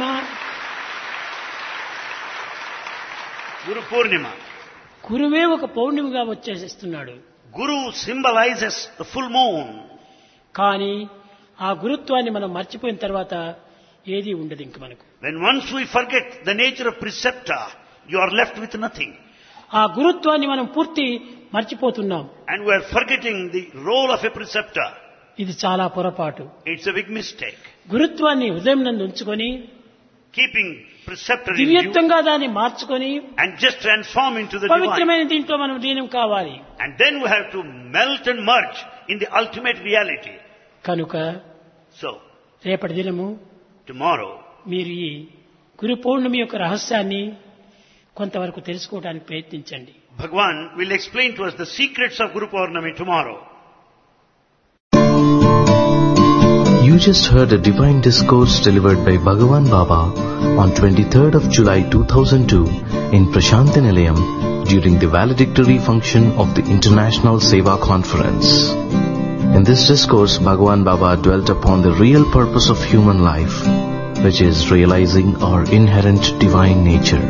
B: Guru Purnima.
A: గురువే ఒక పౌర్ణిమగా వచ్చేస్తున్నాడు.
B: Guru symbolizes the full moon.
A: కానీ ఆ గురుత్వాన్ని మనం మర్చిపోయిన తర్వాత ఏది ఉండదు ఇంక మనకు.
B: When once we forget the nature of preceptor, you are left with nothing.
A: ఆ గురుత్వాన్ని మనం పూర్తి మర్చిపోతున్నాం.
B: And we are forgetting the role of a preceptor.
A: ఇది చాలా పొరపాటు.
B: It's a big mistake.
A: గురుత్వాన్ని హృదయం నందు ఉంచుకొని
B: Keeping preceptor in you
A: దివ్యత్వంగా దాన్ని మార్చుకొని
B: and just transform into the divine.
A: పవిత్రమైన దీంట్లో మనం లీనం కావాలి.
B: And then we have to melt and merge in the ultimate reality.
A: కనుక
B: So,
A: రేపటి దినము
B: tomorrow,
A: మీరు ఈ గురు పౌర్ణమి యొక్క రహస్యాన్ని కొంతవరకు తెలుసుకోవడానికి ప్రయత్నించండి.
B: Bhagavan will explain to us the secrets of Guru Purnami tomorrow.
C: You just heard a divine discourse delivered by Bhagavan Baba on 23rd of July 2002 in Prashanti Nilayam during the valedictory function of the International Seva Conference. In this discourse, Bhagavan Baba dwelt upon the real purpose of human life, which is realizing our inherent divine nature.